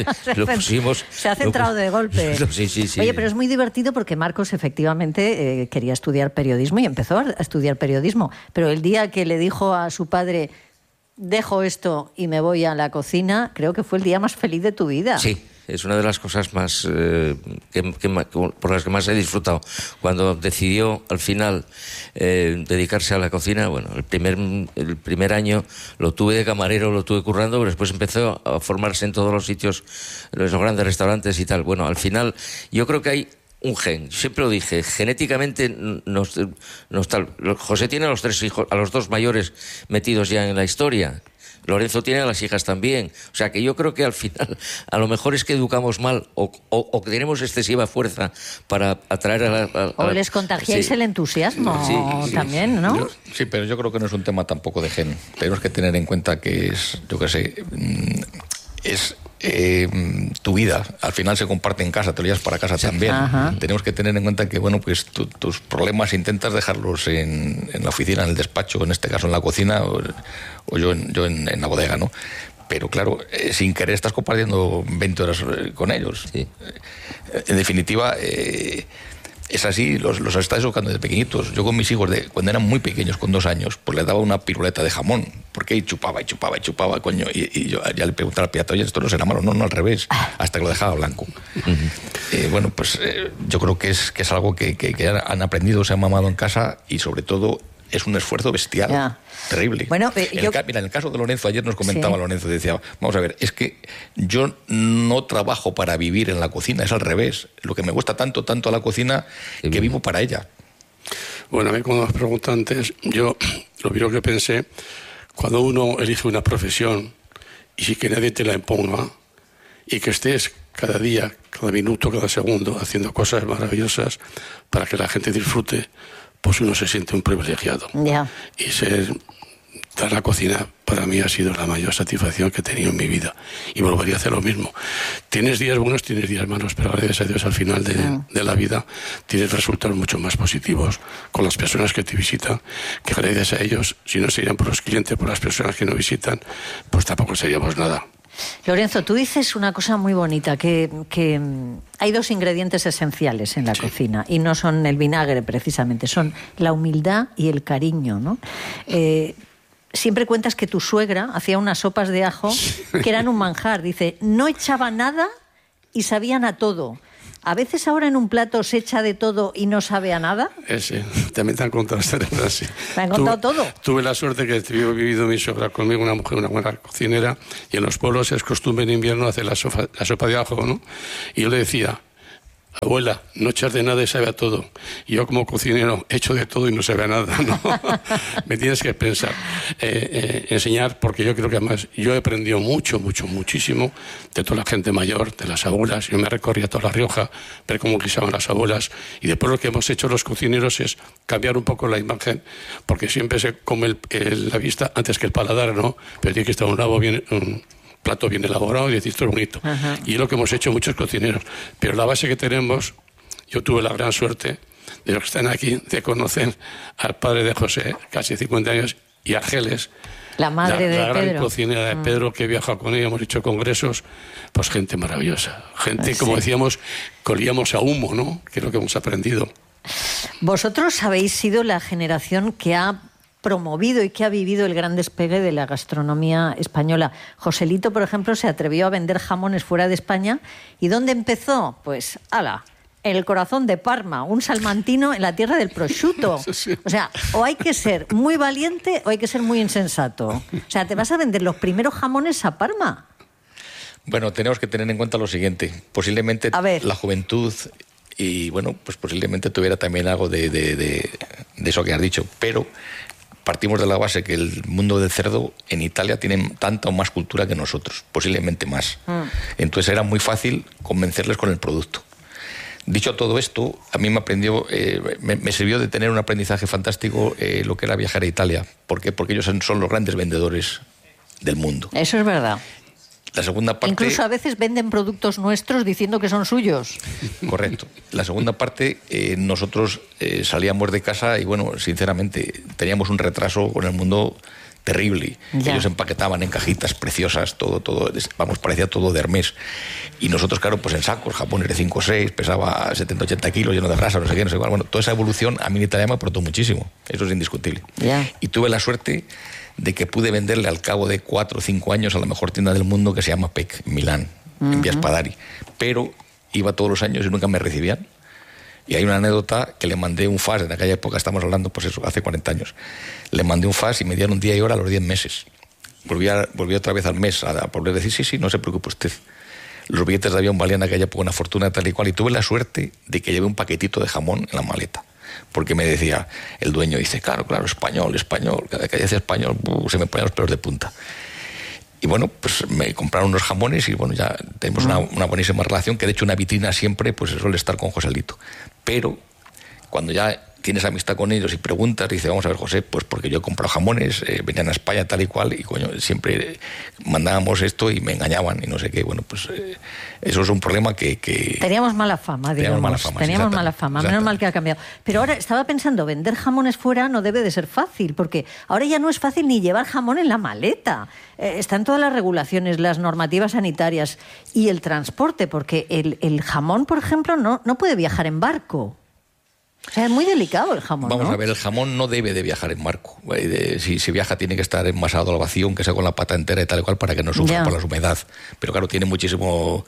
Se ha centrado de golpe. Sí. Oye, pero es muy divertido porque Marcos efectivamente quería estudiar periodismo y empezó a estudiar periodismo, pero el día que le dijo a su padre, dejo esto y me voy a la cocina, creo que fue el día más feliz de tu vida. Sí. Es una de las cosas más por las que más he disfrutado. Cuando decidió al final dedicarse a la cocina, bueno, el primer año lo tuve de camarero, lo tuve currando, pero después empezó a formarse en todos los sitios, en los grandes restaurantes y tal. Bueno, al final yo creo que hay un gen, siempre lo dije, genéticamente José tiene a los 3 hijos, a los 2 mayores metidos ya en la historia. Lorenzo tiene a las hijas también. O sea que yo creo que al final a lo mejor es que educamos mal o que tenemos excesiva fuerza para atraer o les contagiáis el entusiasmo también, ¿no? Sí, pero yo creo que no es un tema tampoco de gen. Tenemos que tener en cuenta que es, yo qué sé, es tu vida. Al final se comparte en casa, te lo llevas para casa también. Ajá. Tenemos que tener en cuenta que, bueno, pues tus problemas intentas dejarlos en la oficina, en el despacho, en este caso en la cocina, o yo en la bodega, ¿no? Pero claro, sin querer estás compartiendo 20 horas con ellos. Sí. En definitiva, es así, los estás educando desde pequeñitos. Yo con mis hijos, cuando eran muy pequeños, con 2 años, pues les daba una piruleta de jamón, porque ahí chupaba, coño, y yo ya le preguntaba al pirata, oye, esto no será malo, no, al revés, hasta que lo dejaba blanco. Bueno, pues yo creo que es algo que han aprendido, se han mamado en casa, y sobre todo es un esfuerzo bestial, terrible. Bueno, mira, en el caso de Lorenzo, ayer nos comentaba Lorenzo, decía, vamos a ver, es que yo no trabajo para vivir en la cocina, es al revés. Lo que me gusta tanto a la cocina, que vivo para ella. Bueno, a mí cuando me has preguntado antes, yo lo primero que pensé, cuando uno elige una profesión y si que nadie te la imponga y que estés cada día, cada minuto, cada segundo haciendo cosas maravillosas para que la gente disfrute, pues uno se siente un privilegiado. Yeah. Y estar en la cocina para mí ha sido la mayor satisfacción que he tenido en mi vida y volvería a hacer lo mismo. Tienes días buenos, tienes días malos, pero gracias a Dios al final de la vida tienes resultados mucho más positivos con las personas que te visitan, que gracias a ellos, si no serían por los clientes, por las personas que nos visitan, pues tampoco seríamos nada. Lorenzo, tú dices una cosa muy bonita, que hay dos ingredientes esenciales en la cocina y no son el vinagre precisamente, son la humildad y el cariño, ¿no? Siempre cuentas que tu suegra hacía unas sopas de ajo que eran un manjar. Dice, no echaba nada y sabían a todo. ¿A veces ahora en un plato se echa de todo y no sabe a nada? Sí, también te han contado esta frase. ¿Te han contado todo? Tuve la suerte que he vivido mi suegra conmigo, una mujer, una buena cocinera, y en los pueblos es costumbre en invierno hacer la sopa de ajo, ¿no? Y yo le decía, abuela, no echas de nada y sabe a todo. Y yo como cocinero echo de todo y no sabe a nada, ¿no? Me tienes que pensar, enseñar, porque yo creo que además yo he aprendido muchísimo de toda la gente mayor, de las abuelas. Yo me recorría toda La Rioja, ver cómo guisaban las abuelas. Y después lo que hemos hecho los cocineros es cambiar un poco la imagen, porque siempre se come la vista antes que el paladar, ¿no? Pero tiene que estar un plato bien elaborado y decir, esto es bonito. Ajá. Y es lo que hemos hecho muchos cocineros. Pero la base que tenemos, yo tuve la gran suerte de los que están aquí, de conocer al padre de José, casi 50 años, y a Argeles, la madre de la gran Pedro. Cocinera de Pedro, que he viajado con ella, hemos hecho congresos, pues gente maravillosa. Gente, como decíamos, colíamos a humo, ¿no? Que es lo que hemos aprendido. Vosotros habéis sido la generación que ha promovido y que ha vivido el gran despegue de la gastronomía española. Joselito, por ejemplo, se atrevió a vender jamones fuera de España. ¿Y dónde empezó? Pues, en el corazón de Parma, un salmantino en la tierra del prosciutto. O sea, o hay que ser muy valiente o hay que ser muy insensato. O sea, ¿te vas a vender los primeros jamones a Parma? Bueno, tenemos que tener en cuenta lo siguiente. Posiblemente la juventud y, bueno, pues posiblemente tuviera también algo de eso que has dicho, pero partimos de la base que el mundo del cerdo en Italia tiene tanta o más cultura que nosotros, posiblemente más. Entonces era muy fácil convencerles con el producto. Dicho todo esto, a mí me sirvió de tener un aprendizaje fantástico lo que era viajar a Italia. ¿Por qué? Porque ellos son los grandes vendedores del mundo. Eso es verdad. La segunda parte... Incluso a veces venden productos nuestros diciendo que son suyos. Correcto. La segunda parte, nosotros salíamos de casa y, bueno, sinceramente, teníamos un retraso con el mundo terrible. Ya. Ellos empaquetaban en cajitas preciosas, todo, vamos, parecía todo de Hermès. Y nosotros, claro, pues en sacos, japones de 5 o 6, pesaba 70-80 kilos, lleno de grasa, no sé qué, no sé cuál. Bueno, toda esa evolución a mí en Italia me aportó muchísimo. Eso es indiscutible. Ya. Y tuve la suerte de que pude venderle al cabo de 4 o 5 años a la mejor tienda del mundo, que se llama PEC, en Milán, en Via Spadari. Pero iba todos los años y nunca me recibían. Y hay una anécdota que le mandé un fax, en aquella época estamos hablando, pues eso, hace 40 años. Le mandé un fax y me dieron día y hora a los 10 meses. Volví otra vez al mes a poder decir, sí, no se preocupe usted. Los billetes de avión valían en aquella época una fortuna tal y cual. Y tuve la suerte de que llevé un paquetito de jamón en la maleta. Porque me decía el dueño, dice, claro, español. Cada que decía español, se me ponían los pelos de punta. Y bueno, pues me compraron unos jamones y bueno, ya tenemos una buenísima relación, que de hecho una vitrina siempre pues suele estar con Joselito. Pero cuando ya tienes amistad con ellos y preguntas, dice, vamos a ver, José, pues porque yo he comprado jamones, venían a España tal y cual, y coño, siempre mandábamos esto y me engañaban y no sé qué. Bueno, pues eso es un problema que... Teníamos mala fama, digamos. Teníamos mala fama, menos mal que ha cambiado. Pero ahora estaba pensando, vender jamones fuera no debe de ser fácil, porque ahora ya no es fácil ni llevar jamón en la maleta. Están todas las regulaciones, las normativas sanitarias y el transporte, porque el jamón, por ejemplo, no puede viajar en barco. O sea, es muy delicado el jamón, Vamos ¿no? a ver, el jamón no debe de viajar en barco. Si viaja tiene que estar envasado al vacío, aunque sea con la pata entera y tal y cual, para que no sufra por la humedad. Pero claro, tiene muchísimos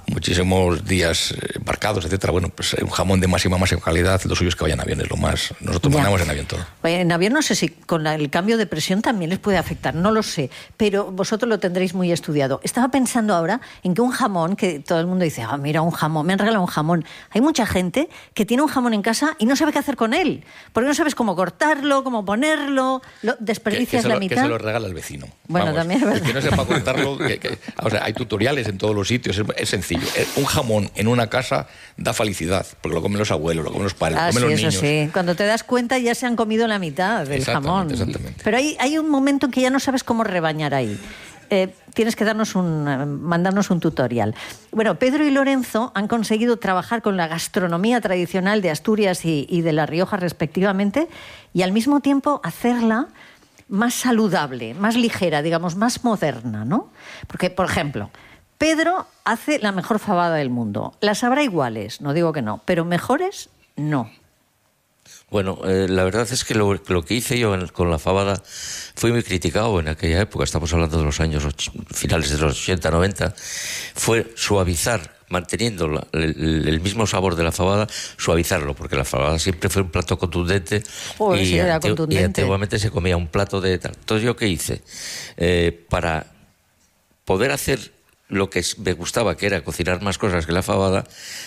días embarcados, etcétera. Bueno, pues un jamón de máxima calidad, lo suyo es que vaya en avión, es lo más... Nosotros mandamos en avión todo. En avión no sé si con el cambio de presión también les puede afectar, no lo sé, pero vosotros lo tendréis muy estudiado. Estaba pensando ahora en que un jamón, que todo el mundo dice, mira, un jamón, me han regalado un jamón. Hay mucha gente que tiene un jamón en casa y no sabe qué hacer con él, porque no sabes cómo cortarlo, cómo ponerlo, desperdicias la mitad. Que se lo regala al vecino. Bueno, también es verdad. El que no sepa cortarlo, o sea, hay tutoriales en todos los sitios, es sencillo. Un jamón en una casa da felicidad, porque lo comen los abuelos, lo comen los padres, lo comen los niños. Sí. Cuando te das cuenta ya se han comido la mitad del jamón. Exactamente. Pero hay un momento en que ya no sabes cómo rebañar ahí. Tienes que mandarnos un tutorial. Bueno, Pedro y Lorenzo han conseguido trabajar con la gastronomía tradicional de Asturias y de La Rioja respectivamente, y al mismo tiempo hacerla más saludable, más ligera, digamos, más moderna, ¿no? Porque, por ejemplo, Pedro hace la mejor fabada del mundo. Las habrá iguales, no digo que no, pero mejores, no. Bueno, la verdad es que lo que hice yo con la fabada fue muy criticado en aquella época, estamos hablando de los años finales de los 80, 90, fue suavizar, manteniendo el mismo sabor de la fabada, suavizarlo, porque la fabada siempre fue un plato contundente. Joder, sí, era y contundente. antiguamente se comía un plato de tal. Entonces, ¿yo qué hice? Para poder hacer lo que me gustaba, que era cocinar más cosas que la fabada,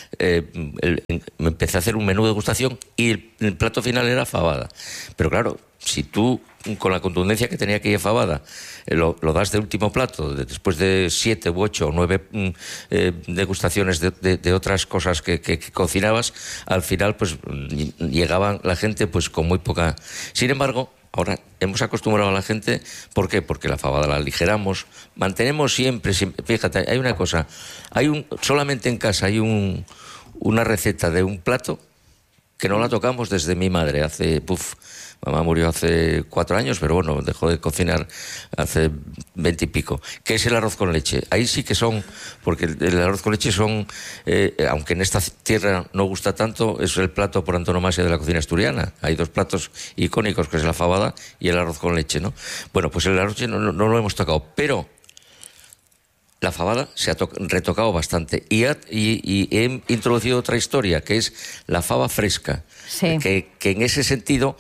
me empecé a hacer un menú de degustación y el plato final era fabada. Pero claro, si tú, con la contundencia que tenía aquella fabada, lo das de último plato, después de 7 u 8 o 9 degustaciones de otras cosas que cocinabas, al final pues llegaban la gente pues con muy poca... Sin embargo, ahora hemos acostumbrado a la gente, ¿por qué? Porque la fabada la aligeramos, mantenemos siempre, fíjate, hay una cosa, solamente en casa hay una receta de un plato que no la tocamos desde mi madre, mamá murió hace 4 años, pero bueno, dejó de cocinar hace 20 y pico, que es el arroz con leche. Ahí sí que porque el arroz con leche aunque en esta tierra no gusta tanto, es el plato por antonomasia de la cocina asturiana. Hay 2 platos icónicos, que es la fabada y el arroz con leche, ¿no? Bueno, pues el arroz no lo hemos tocado, pero la fabada se ha retocado bastante y he introducido otra historia, que es la fava fresca, sí. que en ese sentido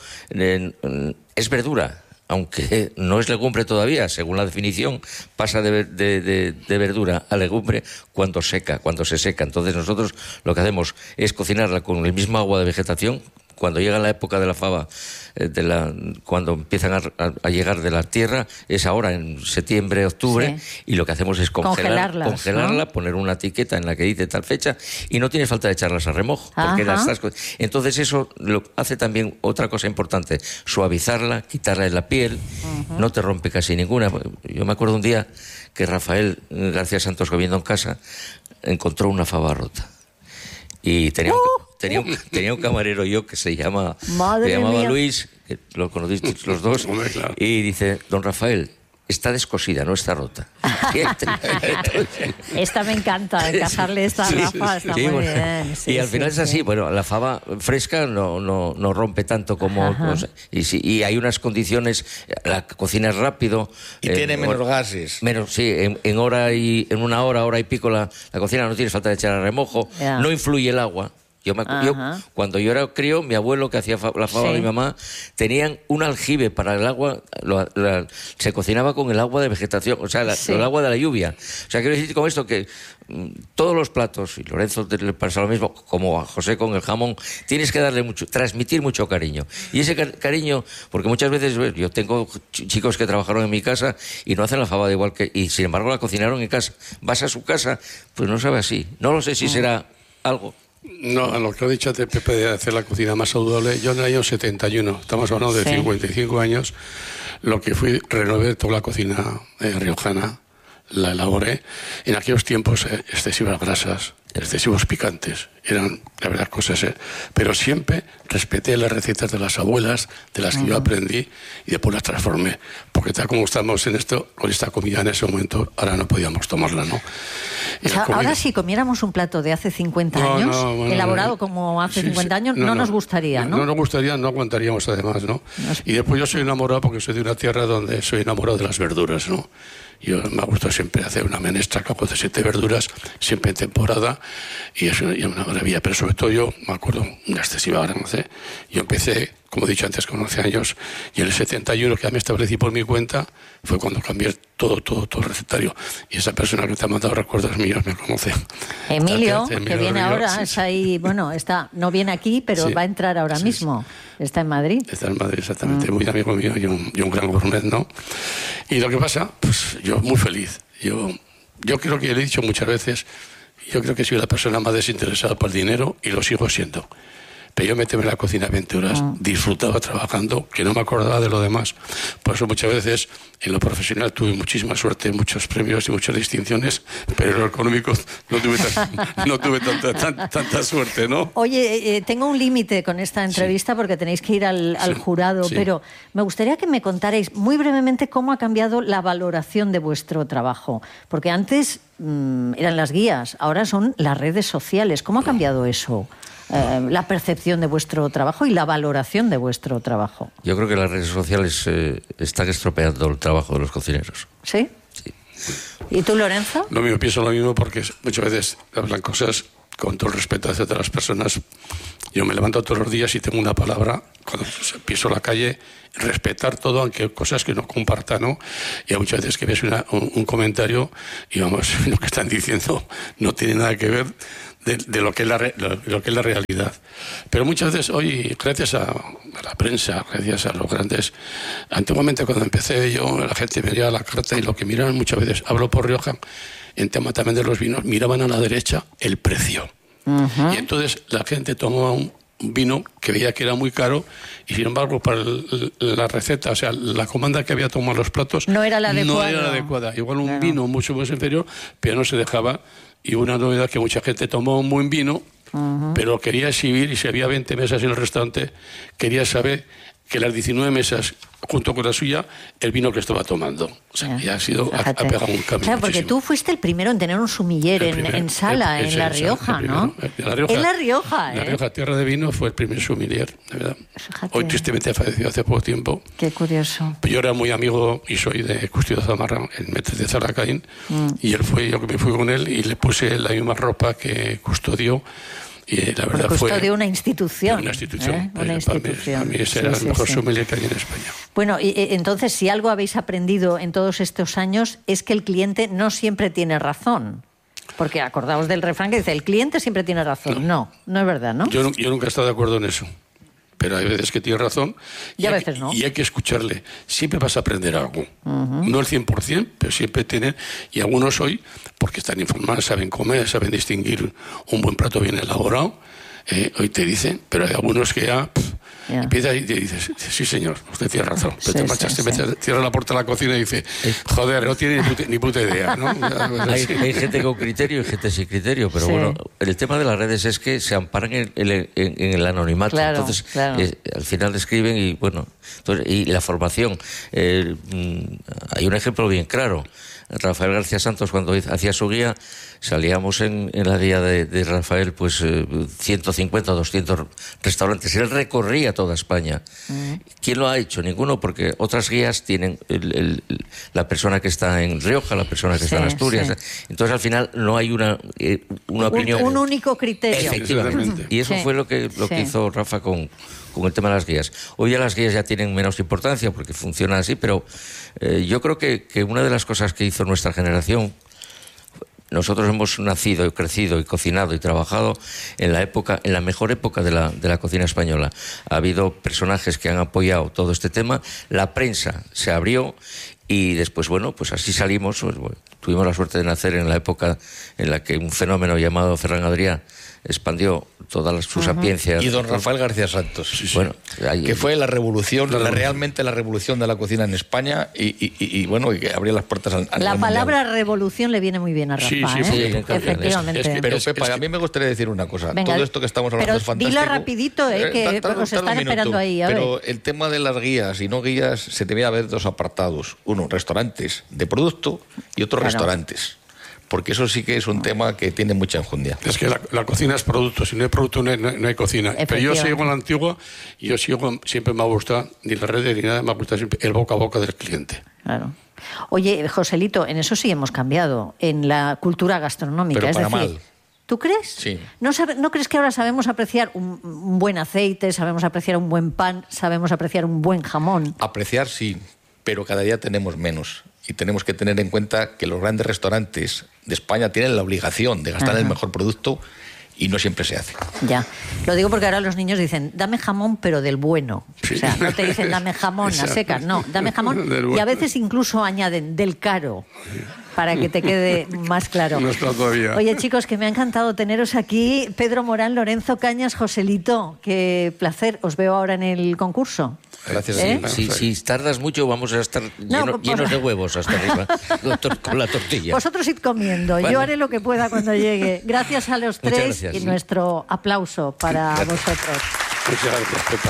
es verdura, aunque no es legumbre todavía, según la definición, pasa de verdura a legumbre cuando se seca. Entonces nosotros lo que hacemos es cocinarla con el mismo agua de vegetación. Cuando llega la época de la fava, cuando empiezan a llegar de la tierra, es ahora en septiembre, octubre, sí. Y lo que hacemos es congelarla, ¿no? Poner una etiqueta en la que dice tal fecha, y no tiene falta de echarlas a remojo, porque entonces eso lo hace también otra cosa importante, suavizarla, quitarla de la piel, no te rompe casi ninguna. Yo me acuerdo un día que Rafael García Santos, comiendo en casa, encontró una fava rota. Y tenía un camarero yo que se llamaba Luis, que lo conocisteis los dos, y dice, don Rafael, está descosida, no está rota. Esta me encanta, encajarle esta Rafa, está muy bien. Sí, y al final es así, bueno, la fava fresca no rompe tanto como... Y hay unas condiciones, la cocina es rápido. Y tiene menos gases. En una hora y pico la cocina no tiene falta de echar a remojo, no influye el agua. Cuando yo era crío, mi abuelo, que hacía la fava de mi mamá, tenían un aljibe para el agua, se cocinaba con el agua de vegetación, o sea, el agua de la lluvia. O sea, quiero decir con esto que todos los platos, y Lorenzo le pasa lo mismo, como a José con el jamón, tienes que transmitir mucho cariño. Y ese cariño, porque muchas veces yo tengo chicos que trabajaron en mi casa y no hacen la fava igual y sin embargo la cocinaron en casa. Vas a su casa, pues no sabe así. No lo sé si será algo. No, a lo que ha dicho Pepe de hacer la cocina más saludable, yo en el año 71, estamos hablando de 55 años, lo que fui, renové toda la cocina riojana, la elaboré. En aquellos tiempos excesivas grasas, excesivos picantes, eran, la verdad, cosas... Pero siempre respeté las recetas de las abuelas, de las que yo aprendí, y después las transformé. Porque tal como estamos con esta comida en ese momento, ahora no podíamos tomarla, ¿no? O sea, ahora si comiéramos un plato de hace 50 años, elaborado como hace 50 años, no nos gustaría, ¿no? No nos gustaría, no aguantaríamos además, ¿no? Y después yo soy enamorado, porque soy de una tierra donde soy enamorado de las verduras, ¿no? Yo me gusta siempre hacer una menestra con 7 verduras, siempre en temporada, y es una maravilla. Pero sobre todo yo, me acuerdo, una excesiva ganancia. Yo empecé, como he dicho antes, con 11 años, y en el 71, que ya me establecí por mi cuenta, fue cuando cambié todo el recetario. Y esa persona que te ha mandado recuerdos míos me conoce. Emilio, que viene Río, ahora, sí. es ahí, bueno, no viene aquí, pero Sí. va a entrar ahora mismo. Está en Madrid. Está en Madrid, exactamente, muy amigo mío y un gran gourmet, ¿no? Y lo que pasa, pues yo muy feliz. Yo creo que le he dicho muchas veces, yo creo que soy la persona más desinteresada por el dinero y lo sigo siendo. Pero yo me metí en la cocina 20 horas, disfrutaba trabajando, que no me acordaba de lo demás. Por eso muchas veces en lo profesional tuve muchísima suerte, muchos premios y muchas distinciones, pero en lo económico no tuve tanta suerte, ¿no? Oye, tengo un límite con esta entrevista porque tenéis que ir al jurado, sí. pero me gustaría que me contarais muy brevemente cómo ha cambiado la valoración de vuestro trabajo. Porque antes eran las guías, ahora son las redes sociales. ¿Cómo ha cambiado eso? La percepción de vuestro trabajo y la valoración de vuestro trabajo. Yo creo que las redes sociales están estropeando el trabajo de los cocineros. ¿Sí? Sí. ¿Y tú, Lorenzo? Lo mismo, pienso lo mismo porque muchas veces hablan cosas con todo el respeto hacia otras personas. Yo me levanto todos los días y tengo una palabra, cuando piso la calle, respetar todo, aunque cosas que no comparta, ¿no? Y hay muchas veces que ves un comentario y vamos, lo que están diciendo no tiene nada que ver de lo que es la realidad. Pero muchas veces hoy, gracias a la prensa, gracias a los grandes... Antiguamente cuando empecé yo, la gente veía la carta y lo que miraban muchas veces, hablo por Rioja, en tema también de los vinos, miraban a la derecha el precio. Y entonces la gente tomaba un vino que veía que era muy caro y sin embargo para la receta, o sea, la comanda que había tomado los platos no era la adecuada. No era la adecuada. Igual un vino mucho más inferior, pero no se dejaba. Y una novedad que mucha gente tomó un buen vino, pero quería exhibir, y si había 20 mesas en el restaurante, quería saber que las 19 mesas, junto con la suya, el vino que estaba tomando. O sea, ya ha pegado un cambio. Claro, porque tú fuiste el primero en tener un sumiller en Sala, en La Rioja, ¿no? En La Rioja, La Rioja, tierra de vino, fue el primer sumiller, de verdad. Fíjate. Hoy tristemente ha fallecido hace poco tiempo. Qué curioso. Yo era muy amigo y soy de Custodio Zamarra, el maître de Zaracaín, y él fue, yo que me fui con él y le puse la misma ropa que Custodio. Y la verdad fue una institución. Una institución. Una institución. Para mí ese era el mejor sommelier que hay en España. Bueno, y entonces, si algo habéis aprendido en todos estos años es que el cliente no siempre tiene razón. Porque acordaos del refrán que dice, el cliente siempre tiene razón. No es verdad, ¿no? Yo nunca he estado de acuerdo en eso. Pero hay veces que tiene razón y a veces no. Y hay que escucharle. Siempre vas a aprender algo. No el 100%, pero siempre tienen... Y algunos hoy, porque están informados, saben comer, saben distinguir un buen plato bien elaborado, hoy te dicen, pero hay algunos que ya... Empieza y te dices, sí señor, usted tiene razón. Pero te marchas, cierras la puerta de la cocina y dices, joder, no tiene ni puta idea, ¿no? Hay gente con criterio y gente sin criterio, pero bueno, el tema de las redes es que se amparan en el anonimato. Claro, entonces, claro. Al final escriben y bueno, entonces, y la formación. Hay un ejemplo bien claro. Rafael García Santos, cuando hacía su guía, salíamos en la guía de Rafael, pues 150 o 200 restaurantes. Él recorría toda España. ¿Quién lo ha hecho? Ninguno, porque otras guías tienen la persona que está en Rioja, la persona que está en Asturias. Entonces, al final, no hay una opinión. Un único criterio. Efectivamente. Y eso fue lo que hizo Rafa con el tema de las guías. Hoy ya las guías ya tienen menos importancia porque funcionan así, pero yo creo que una de las cosas que hizo nuestra generación, nosotros hemos nacido y crecido y cocinado y trabajado en la mejor época de la cocina española. Ha habido personajes que han apoyado todo este tema, la prensa se abrió y después, bueno, pues así salimos. Pues, bueno, tuvimos la suerte de nacer en la época en la que un fenómeno llamado Ferran Adrià expandió toda su sapiencia. Y don Rafael García Santos, bueno, que fue la revolución, realmente la revolución de la cocina en España y bueno, y que abrió las puertas al La palabra revolución le viene muy bien a Rafa, efectivamente. Pero Pepa, a mí me gustaría decir una cosa. Venga, todo esto que estamos hablando es fantástico. Dilo rapidito, que nos están esperando ahí. Pero el tema de las guías y no guías, se debía ver dos apartados. Uno, restaurantes de producto y otro, restaurantes. Porque eso sí que es un tema que tiene mucha enjundia. Es que la cocina es producto, si no hay producto no hay cocina. Pero yo sigo en la antigua y siempre me ha gustado, ni las redes ni nada, me ha gustado siempre el boca a boca del cliente. Claro. Oye, Joselito, en eso sí hemos cambiado, en la cultura gastronómica. Pero es para decir, mal. ¿Tú crees? Sí. ¿No crees que ahora sabemos apreciar un buen aceite, sabemos apreciar un buen pan, sabemos apreciar un buen jamón? Apreciar sí, pero cada día tenemos menos. Y tenemos que tener en cuenta que los grandes restaurantes de España tienen la obligación de gastar el mejor producto y no siempre se hace. Ya, lo digo porque ahora los niños dicen, dame jamón pero del bueno. Sí. O sea, no te dicen dame jamón a secas, no, dame jamón y a veces incluso añaden del caro. Para que te quede más claro. No está todavía. Oye, chicos, que me ha encantado teneros aquí. Pedro Morán, Lorenzo Cañas, Joselito, qué placer. Os veo ahora en el concurso. Gracias. Si tardas mucho vamos a estar llenos de huevos hasta arriba con la tortilla. Vosotros id comiendo. Bueno. Yo haré lo que pueda cuando llegue. Gracias a los Muchas tres gracias. y nuestro aplauso para vosotros. Muchas gracias, Pepa.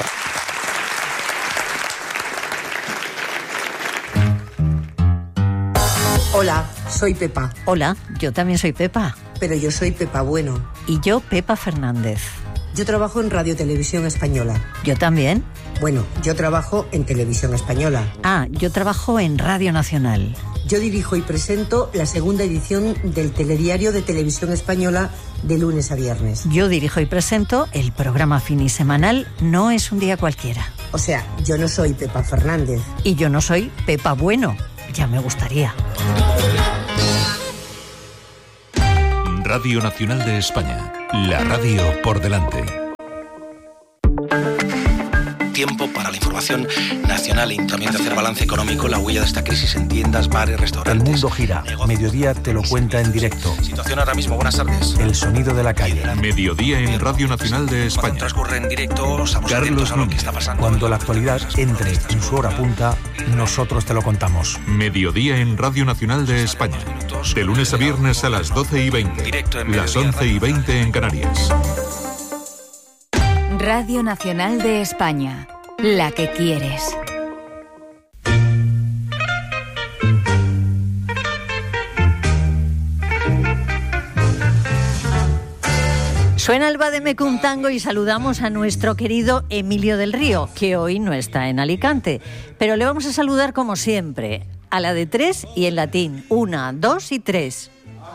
Hola, soy Pepa. Hola, yo también soy Pepa. Pero yo soy Pepa Bueno. Y yo, Pepa Fernández. Yo trabajo en Radio Televisión Española. Yo también. Bueno, yo trabajo en Televisión Española. Ah, yo trabajo en Radio Nacional. Yo dirijo y presento la segunda edición del telediario de Televisión Española de lunes a viernes. Yo dirijo y presento el programa finisemanal No es un día cualquiera. O sea, yo no soy Pepa Fernández. Y yo no soy Pepa Bueno. Ya me gustaría. Radio Nacional de España. La radio por delante. Tiempo para la información nacional y también de hacer balance económico, la huella de esta crisis en tiendas, bares, restaurantes. El mundo gira. Mediodía te lo cuenta en directo. Situación ahora mismo, buenas tardes. El sonido de la calle. Mediodía en Radio Nacional de España. Cuando transcurre en directo, estamos atentos a lo que está pasando. Cuando la actualidad entre en su hora punta, nosotros te lo contamos. Mediodía en Radio Nacional de España. De lunes a viernes a las 12:20. Directo en las Mediodía, 11:20 en Canarias. Radio Nacional de España, la que quieres. Suena el Vademecum Tango y saludamos a nuestro querido Emilio del Río, que hoy no está en Alicante. Pero le vamos a saludar como siempre, a la de 3 y en latín. 1, 2 y 3.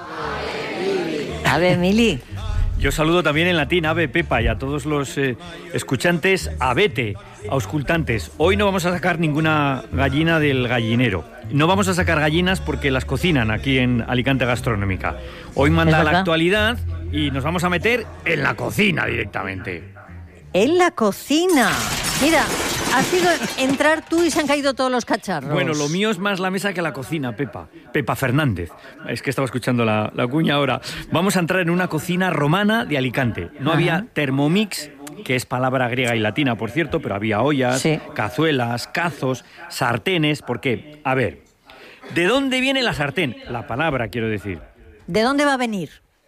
Ave Emili. Yo saludo también en latín, ave Pepa, y a todos los escuchantes, avete, auscultantes. Hoy no vamos a sacar ninguna gallina del gallinero. No vamos a sacar gallinas porque las cocinan aquí en Alicante Gastronómica. Hoy manda la actualidad y nos vamos a meter en la cocina directamente. En la cocina. Mira, has sido entrar tú y se han caído todos los cacharros. Bueno, lo mío es más la mesa que la cocina, Pepa. Pepa Fernández. Es que estaba escuchando la cuña ahora. Vamos a entrar en una cocina romana de Alicante. No había Thermomix, que es palabra griega y latina, por cierto, pero había ollas, cazuelas, cazos, sartenes. ¿Por qué? A ver, ¿de dónde viene la sartén? La palabra, quiero decir. ¿De dónde va a venir?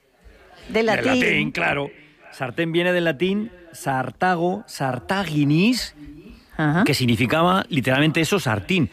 Del latín. Del latín, claro. Sartén viene del latín sartago, sartaginis, que significaba literalmente eso, sartén.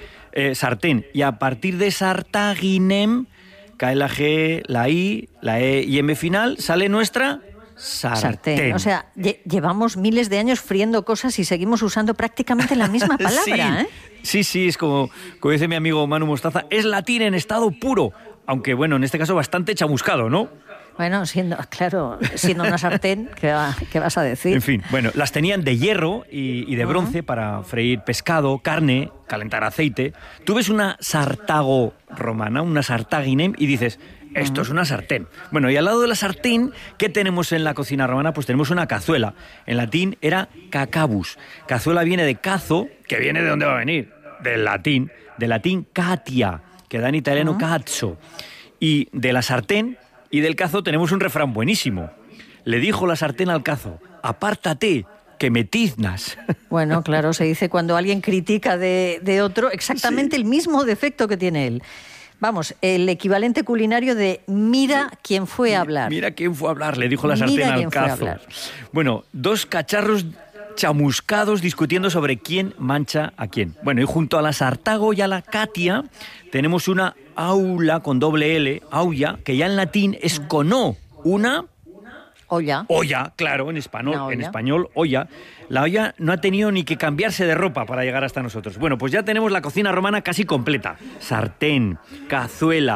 Y a partir de sartaginem, cae la G, la I, la E y M final, sale nuestra sartén. O sea, llevamos miles de años friendo cosas y seguimos usando prácticamente la misma palabra, Sí, es como dice mi amigo Manu Mostaza, es latín en estado puro, aunque bueno, en este caso bastante chamuscado, ¿no? Bueno, siendo una sartén, ¿qué vas a decir? En fin, bueno, las tenían de hierro y de bronce para freír pescado, carne, calentar aceite. Tú ves una sartago romana, una sartaginem, y dices, esto es una sartén. Bueno, y al lado de la sartén, ¿qué tenemos en la cocina romana? Pues tenemos una cazuela. En latín era cacabus. Cazuela viene de cazo, que viene de dónde va a venir, del latín catia, que da en italiano cazzo. Y de la sartén y del cazo tenemos un refrán buenísimo. Le dijo la sartén al cazo, apártate, que me tiznas. Bueno, claro, se dice cuando alguien critica de otro exactamente el mismo defecto que tiene él. Vamos, el equivalente culinario de mira quién fue a hablar. Mira quién fue a hablar, le dijo la sartén al cazo. Bueno, dos cacharros chamuscados discutiendo sobre quién mancha a quién. Bueno, y junto a la sartago y a la catia tenemos una aula con doble L, aulla, que ya en latín es con O, una olla. Olla, claro, en español, olla. La olla no ha tenido ni que cambiarse de ropa para llegar hasta nosotros. Bueno, pues ya tenemos la cocina romana casi completa. Sartén, cazuela,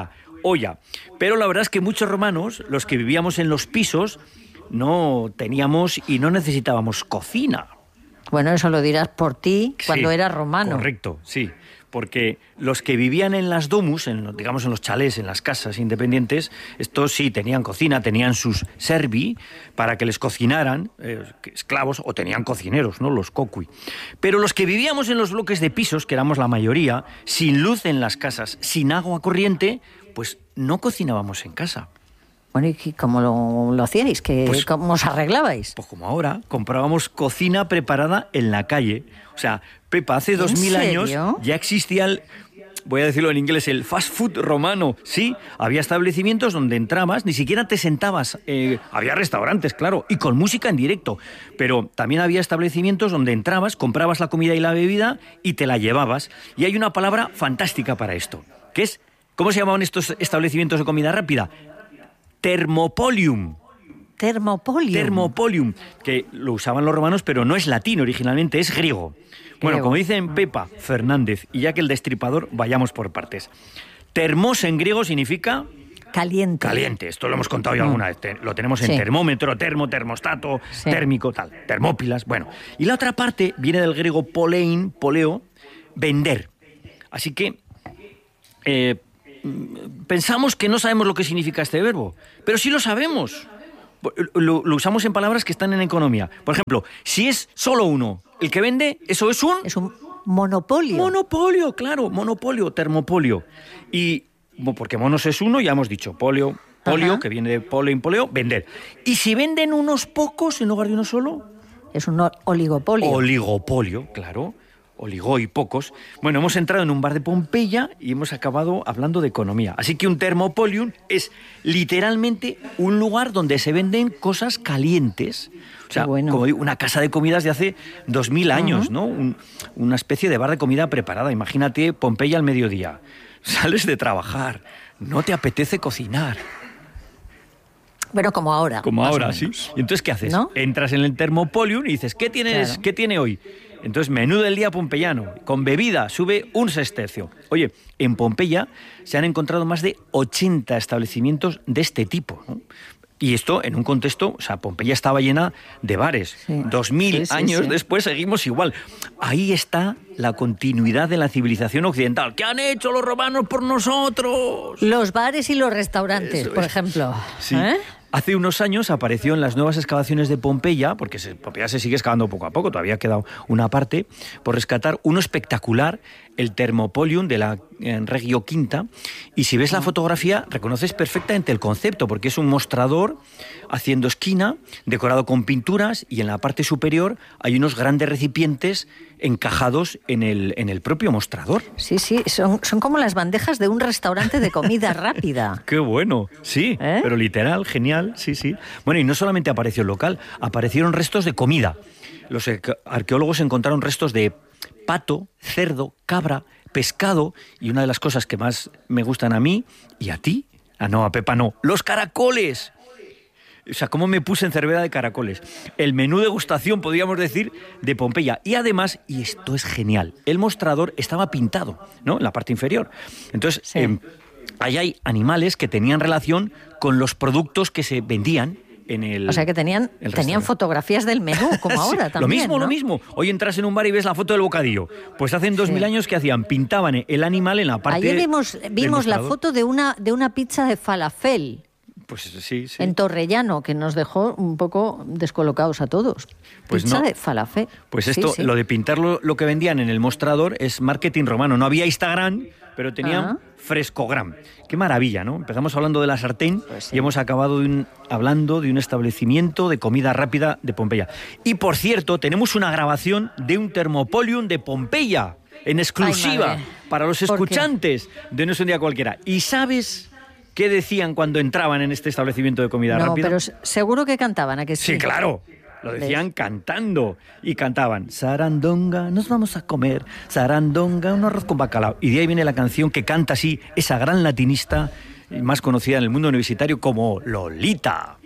olla. Pero la verdad es que muchos romanos, los que vivíamos en los pisos, no teníamos y no necesitábamos cocina. Bueno, eso lo dirás por ti cuando eras romano. Correcto, sí. Porque los que vivían en las domus, digamos en los chalés, en las casas independientes, estos sí tenían cocina, tenían sus servi para que les cocinaran, esclavos, o tenían cocineros, ¿no? Los cocui. Pero los que vivíamos en los bloques de pisos, que éramos la mayoría, sin luz en las casas, sin agua corriente, pues no cocinábamos en casa. Bueno, ¿y cómo lo hacíais? ¿Cómo os arreglabais? Pues como ahora, comprábamos cocina preparada en la calle. O sea, Pepa, hace 2000 años ya existía voy a decirlo en inglés, el fast food romano. Sí, había establecimientos donde entrabas, ni siquiera te sentabas. Había restaurantes, claro, y con música en directo. Pero también había establecimientos donde entrabas, comprabas la comida y la bebida y te la llevabas. Y hay una palabra fantástica para esto, que es, ¿cómo se llamaban estos establecimientos de comida rápida? Thermopolium. Thermopolium, que lo usaban los romanos, pero no es latín originalmente, es griego. Bueno, como dicen Pepa Fernández y Jack el Destripador, vayamos por partes. Termos en griego significa... Caliente. Caliente, esto lo hemos contado ya alguna vez. Lo tenemos en termómetro, termostato, térmico, tal. Termópilas, bueno. Y la otra parte viene del griego polein, poleo, vender. Así que... pensamos que no sabemos lo que significa este verbo, pero sí lo sabemos. Lo usamos en palabras que están en economía. Por ejemplo, si es solo uno el que vende, eso es un... Es un monopolio. Monopolio, claro, monopolio, termopolio. Y porque monos es uno, ya hemos dicho, polio, que viene de polein, poleo, vender. Y si venden unos pocos en lugar de uno solo... Es un oligopolio. Oligopolio, claro. Oligó y pocos. Bueno, hemos entrado en un bar de Pompeya y hemos acabado hablando de economía. Así que un thermopolium es literalmente un lugar donde se venden cosas calientes. O sea, como digo, una casa de comidas de hace 2000 años, ¿no? Una especie de bar de comida preparada. Imagínate Pompeya al mediodía. Sales de trabajar, no te apetece cocinar. Bueno, como ahora. Como ahora, sí. Y entonces, ¿qué haces? ¿No? Entras en el thermopolium y dices, ¿qué tiene hoy? Entonces, menú del día pompeyano, con bebida, sube un sestercio. Oye, en Pompeya se han encontrado más de 80 establecimientos de este tipo, ¿no? Y esto en un contexto, o sea, Pompeya estaba llena de bares. 2000 años después seguimos igual. Ahí está la continuidad de la civilización occidental. ¿Qué han hecho los romanos por nosotros? Los bares y los restaurantes, por ejemplo. Sí. Hace unos años apareció en las nuevas excavaciones de Pompeya, porque Pompeya se sigue excavando poco a poco, todavía ha quedado una parte, por rescatar uno espectacular, el Thermopolium de la Regio Quinta, y si ves la fotografía reconoces perfectamente el concepto, porque es un mostrador haciendo esquina, decorado con pinturas, y en la parte superior hay unos grandes recipientes encajados en el propio mostrador. Sí, son como las bandejas de un restaurante de comida rápida. ¡Qué bueno! Sí, pero literal, genial, sí. Bueno, y no solamente apareció el local, aparecieron restos de comida. Los arqueólogos encontraron restos de pato, cerdo, cabra, pescado, y una de las cosas que más me gustan a mí, y a ti, a Pepa no, los caracoles. O sea, cómo me puse en Cervera de caracoles. El menú degustación, podríamos decir, de Pompeya. Y además, y esto es genial, el mostrador estaba pintado, ¿no? En la parte inferior. Entonces, ahí hay animales que tenían relación con los productos que se vendían en el... O sea, que tenían fotografías del menú, como ahora también, Lo mismo. Hoy entras en un bar y ves la foto del bocadillo. Pues hace 2000 años, ¿qué hacían? Pintaban el animal en la parte... Ayer vimos la foto de una pizza de falafel. Pues sí. En Torrellano, que nos dejó un poco descolocados a todos. Pues pizza de falafel. Pues esto, lo de pintar lo que vendían en el mostrador es marketing romano. No había Instagram, pero tenían Frescogram. Qué maravilla, ¿no? Empezamos hablando de la sartén y hemos acabado hablando de un establecimiento de comida rápida de Pompeya. Y por cierto, tenemos una grabación de un Thermopolium de Pompeya, en exclusiva, para los escuchantes de No es un día cualquiera. ¿Y sabes qué decían cuando entraban en este establecimiento de comida rápida? No, pero seguro que cantaban, ¿a que sí? Sí, claro. Lo decían cantando. Y cantaban, sarandonga, nos vamos a comer, sarandonga, un arroz con bacalao. Y de ahí viene la canción que canta así esa gran latinista más conocida en el mundo universitario como Lolita.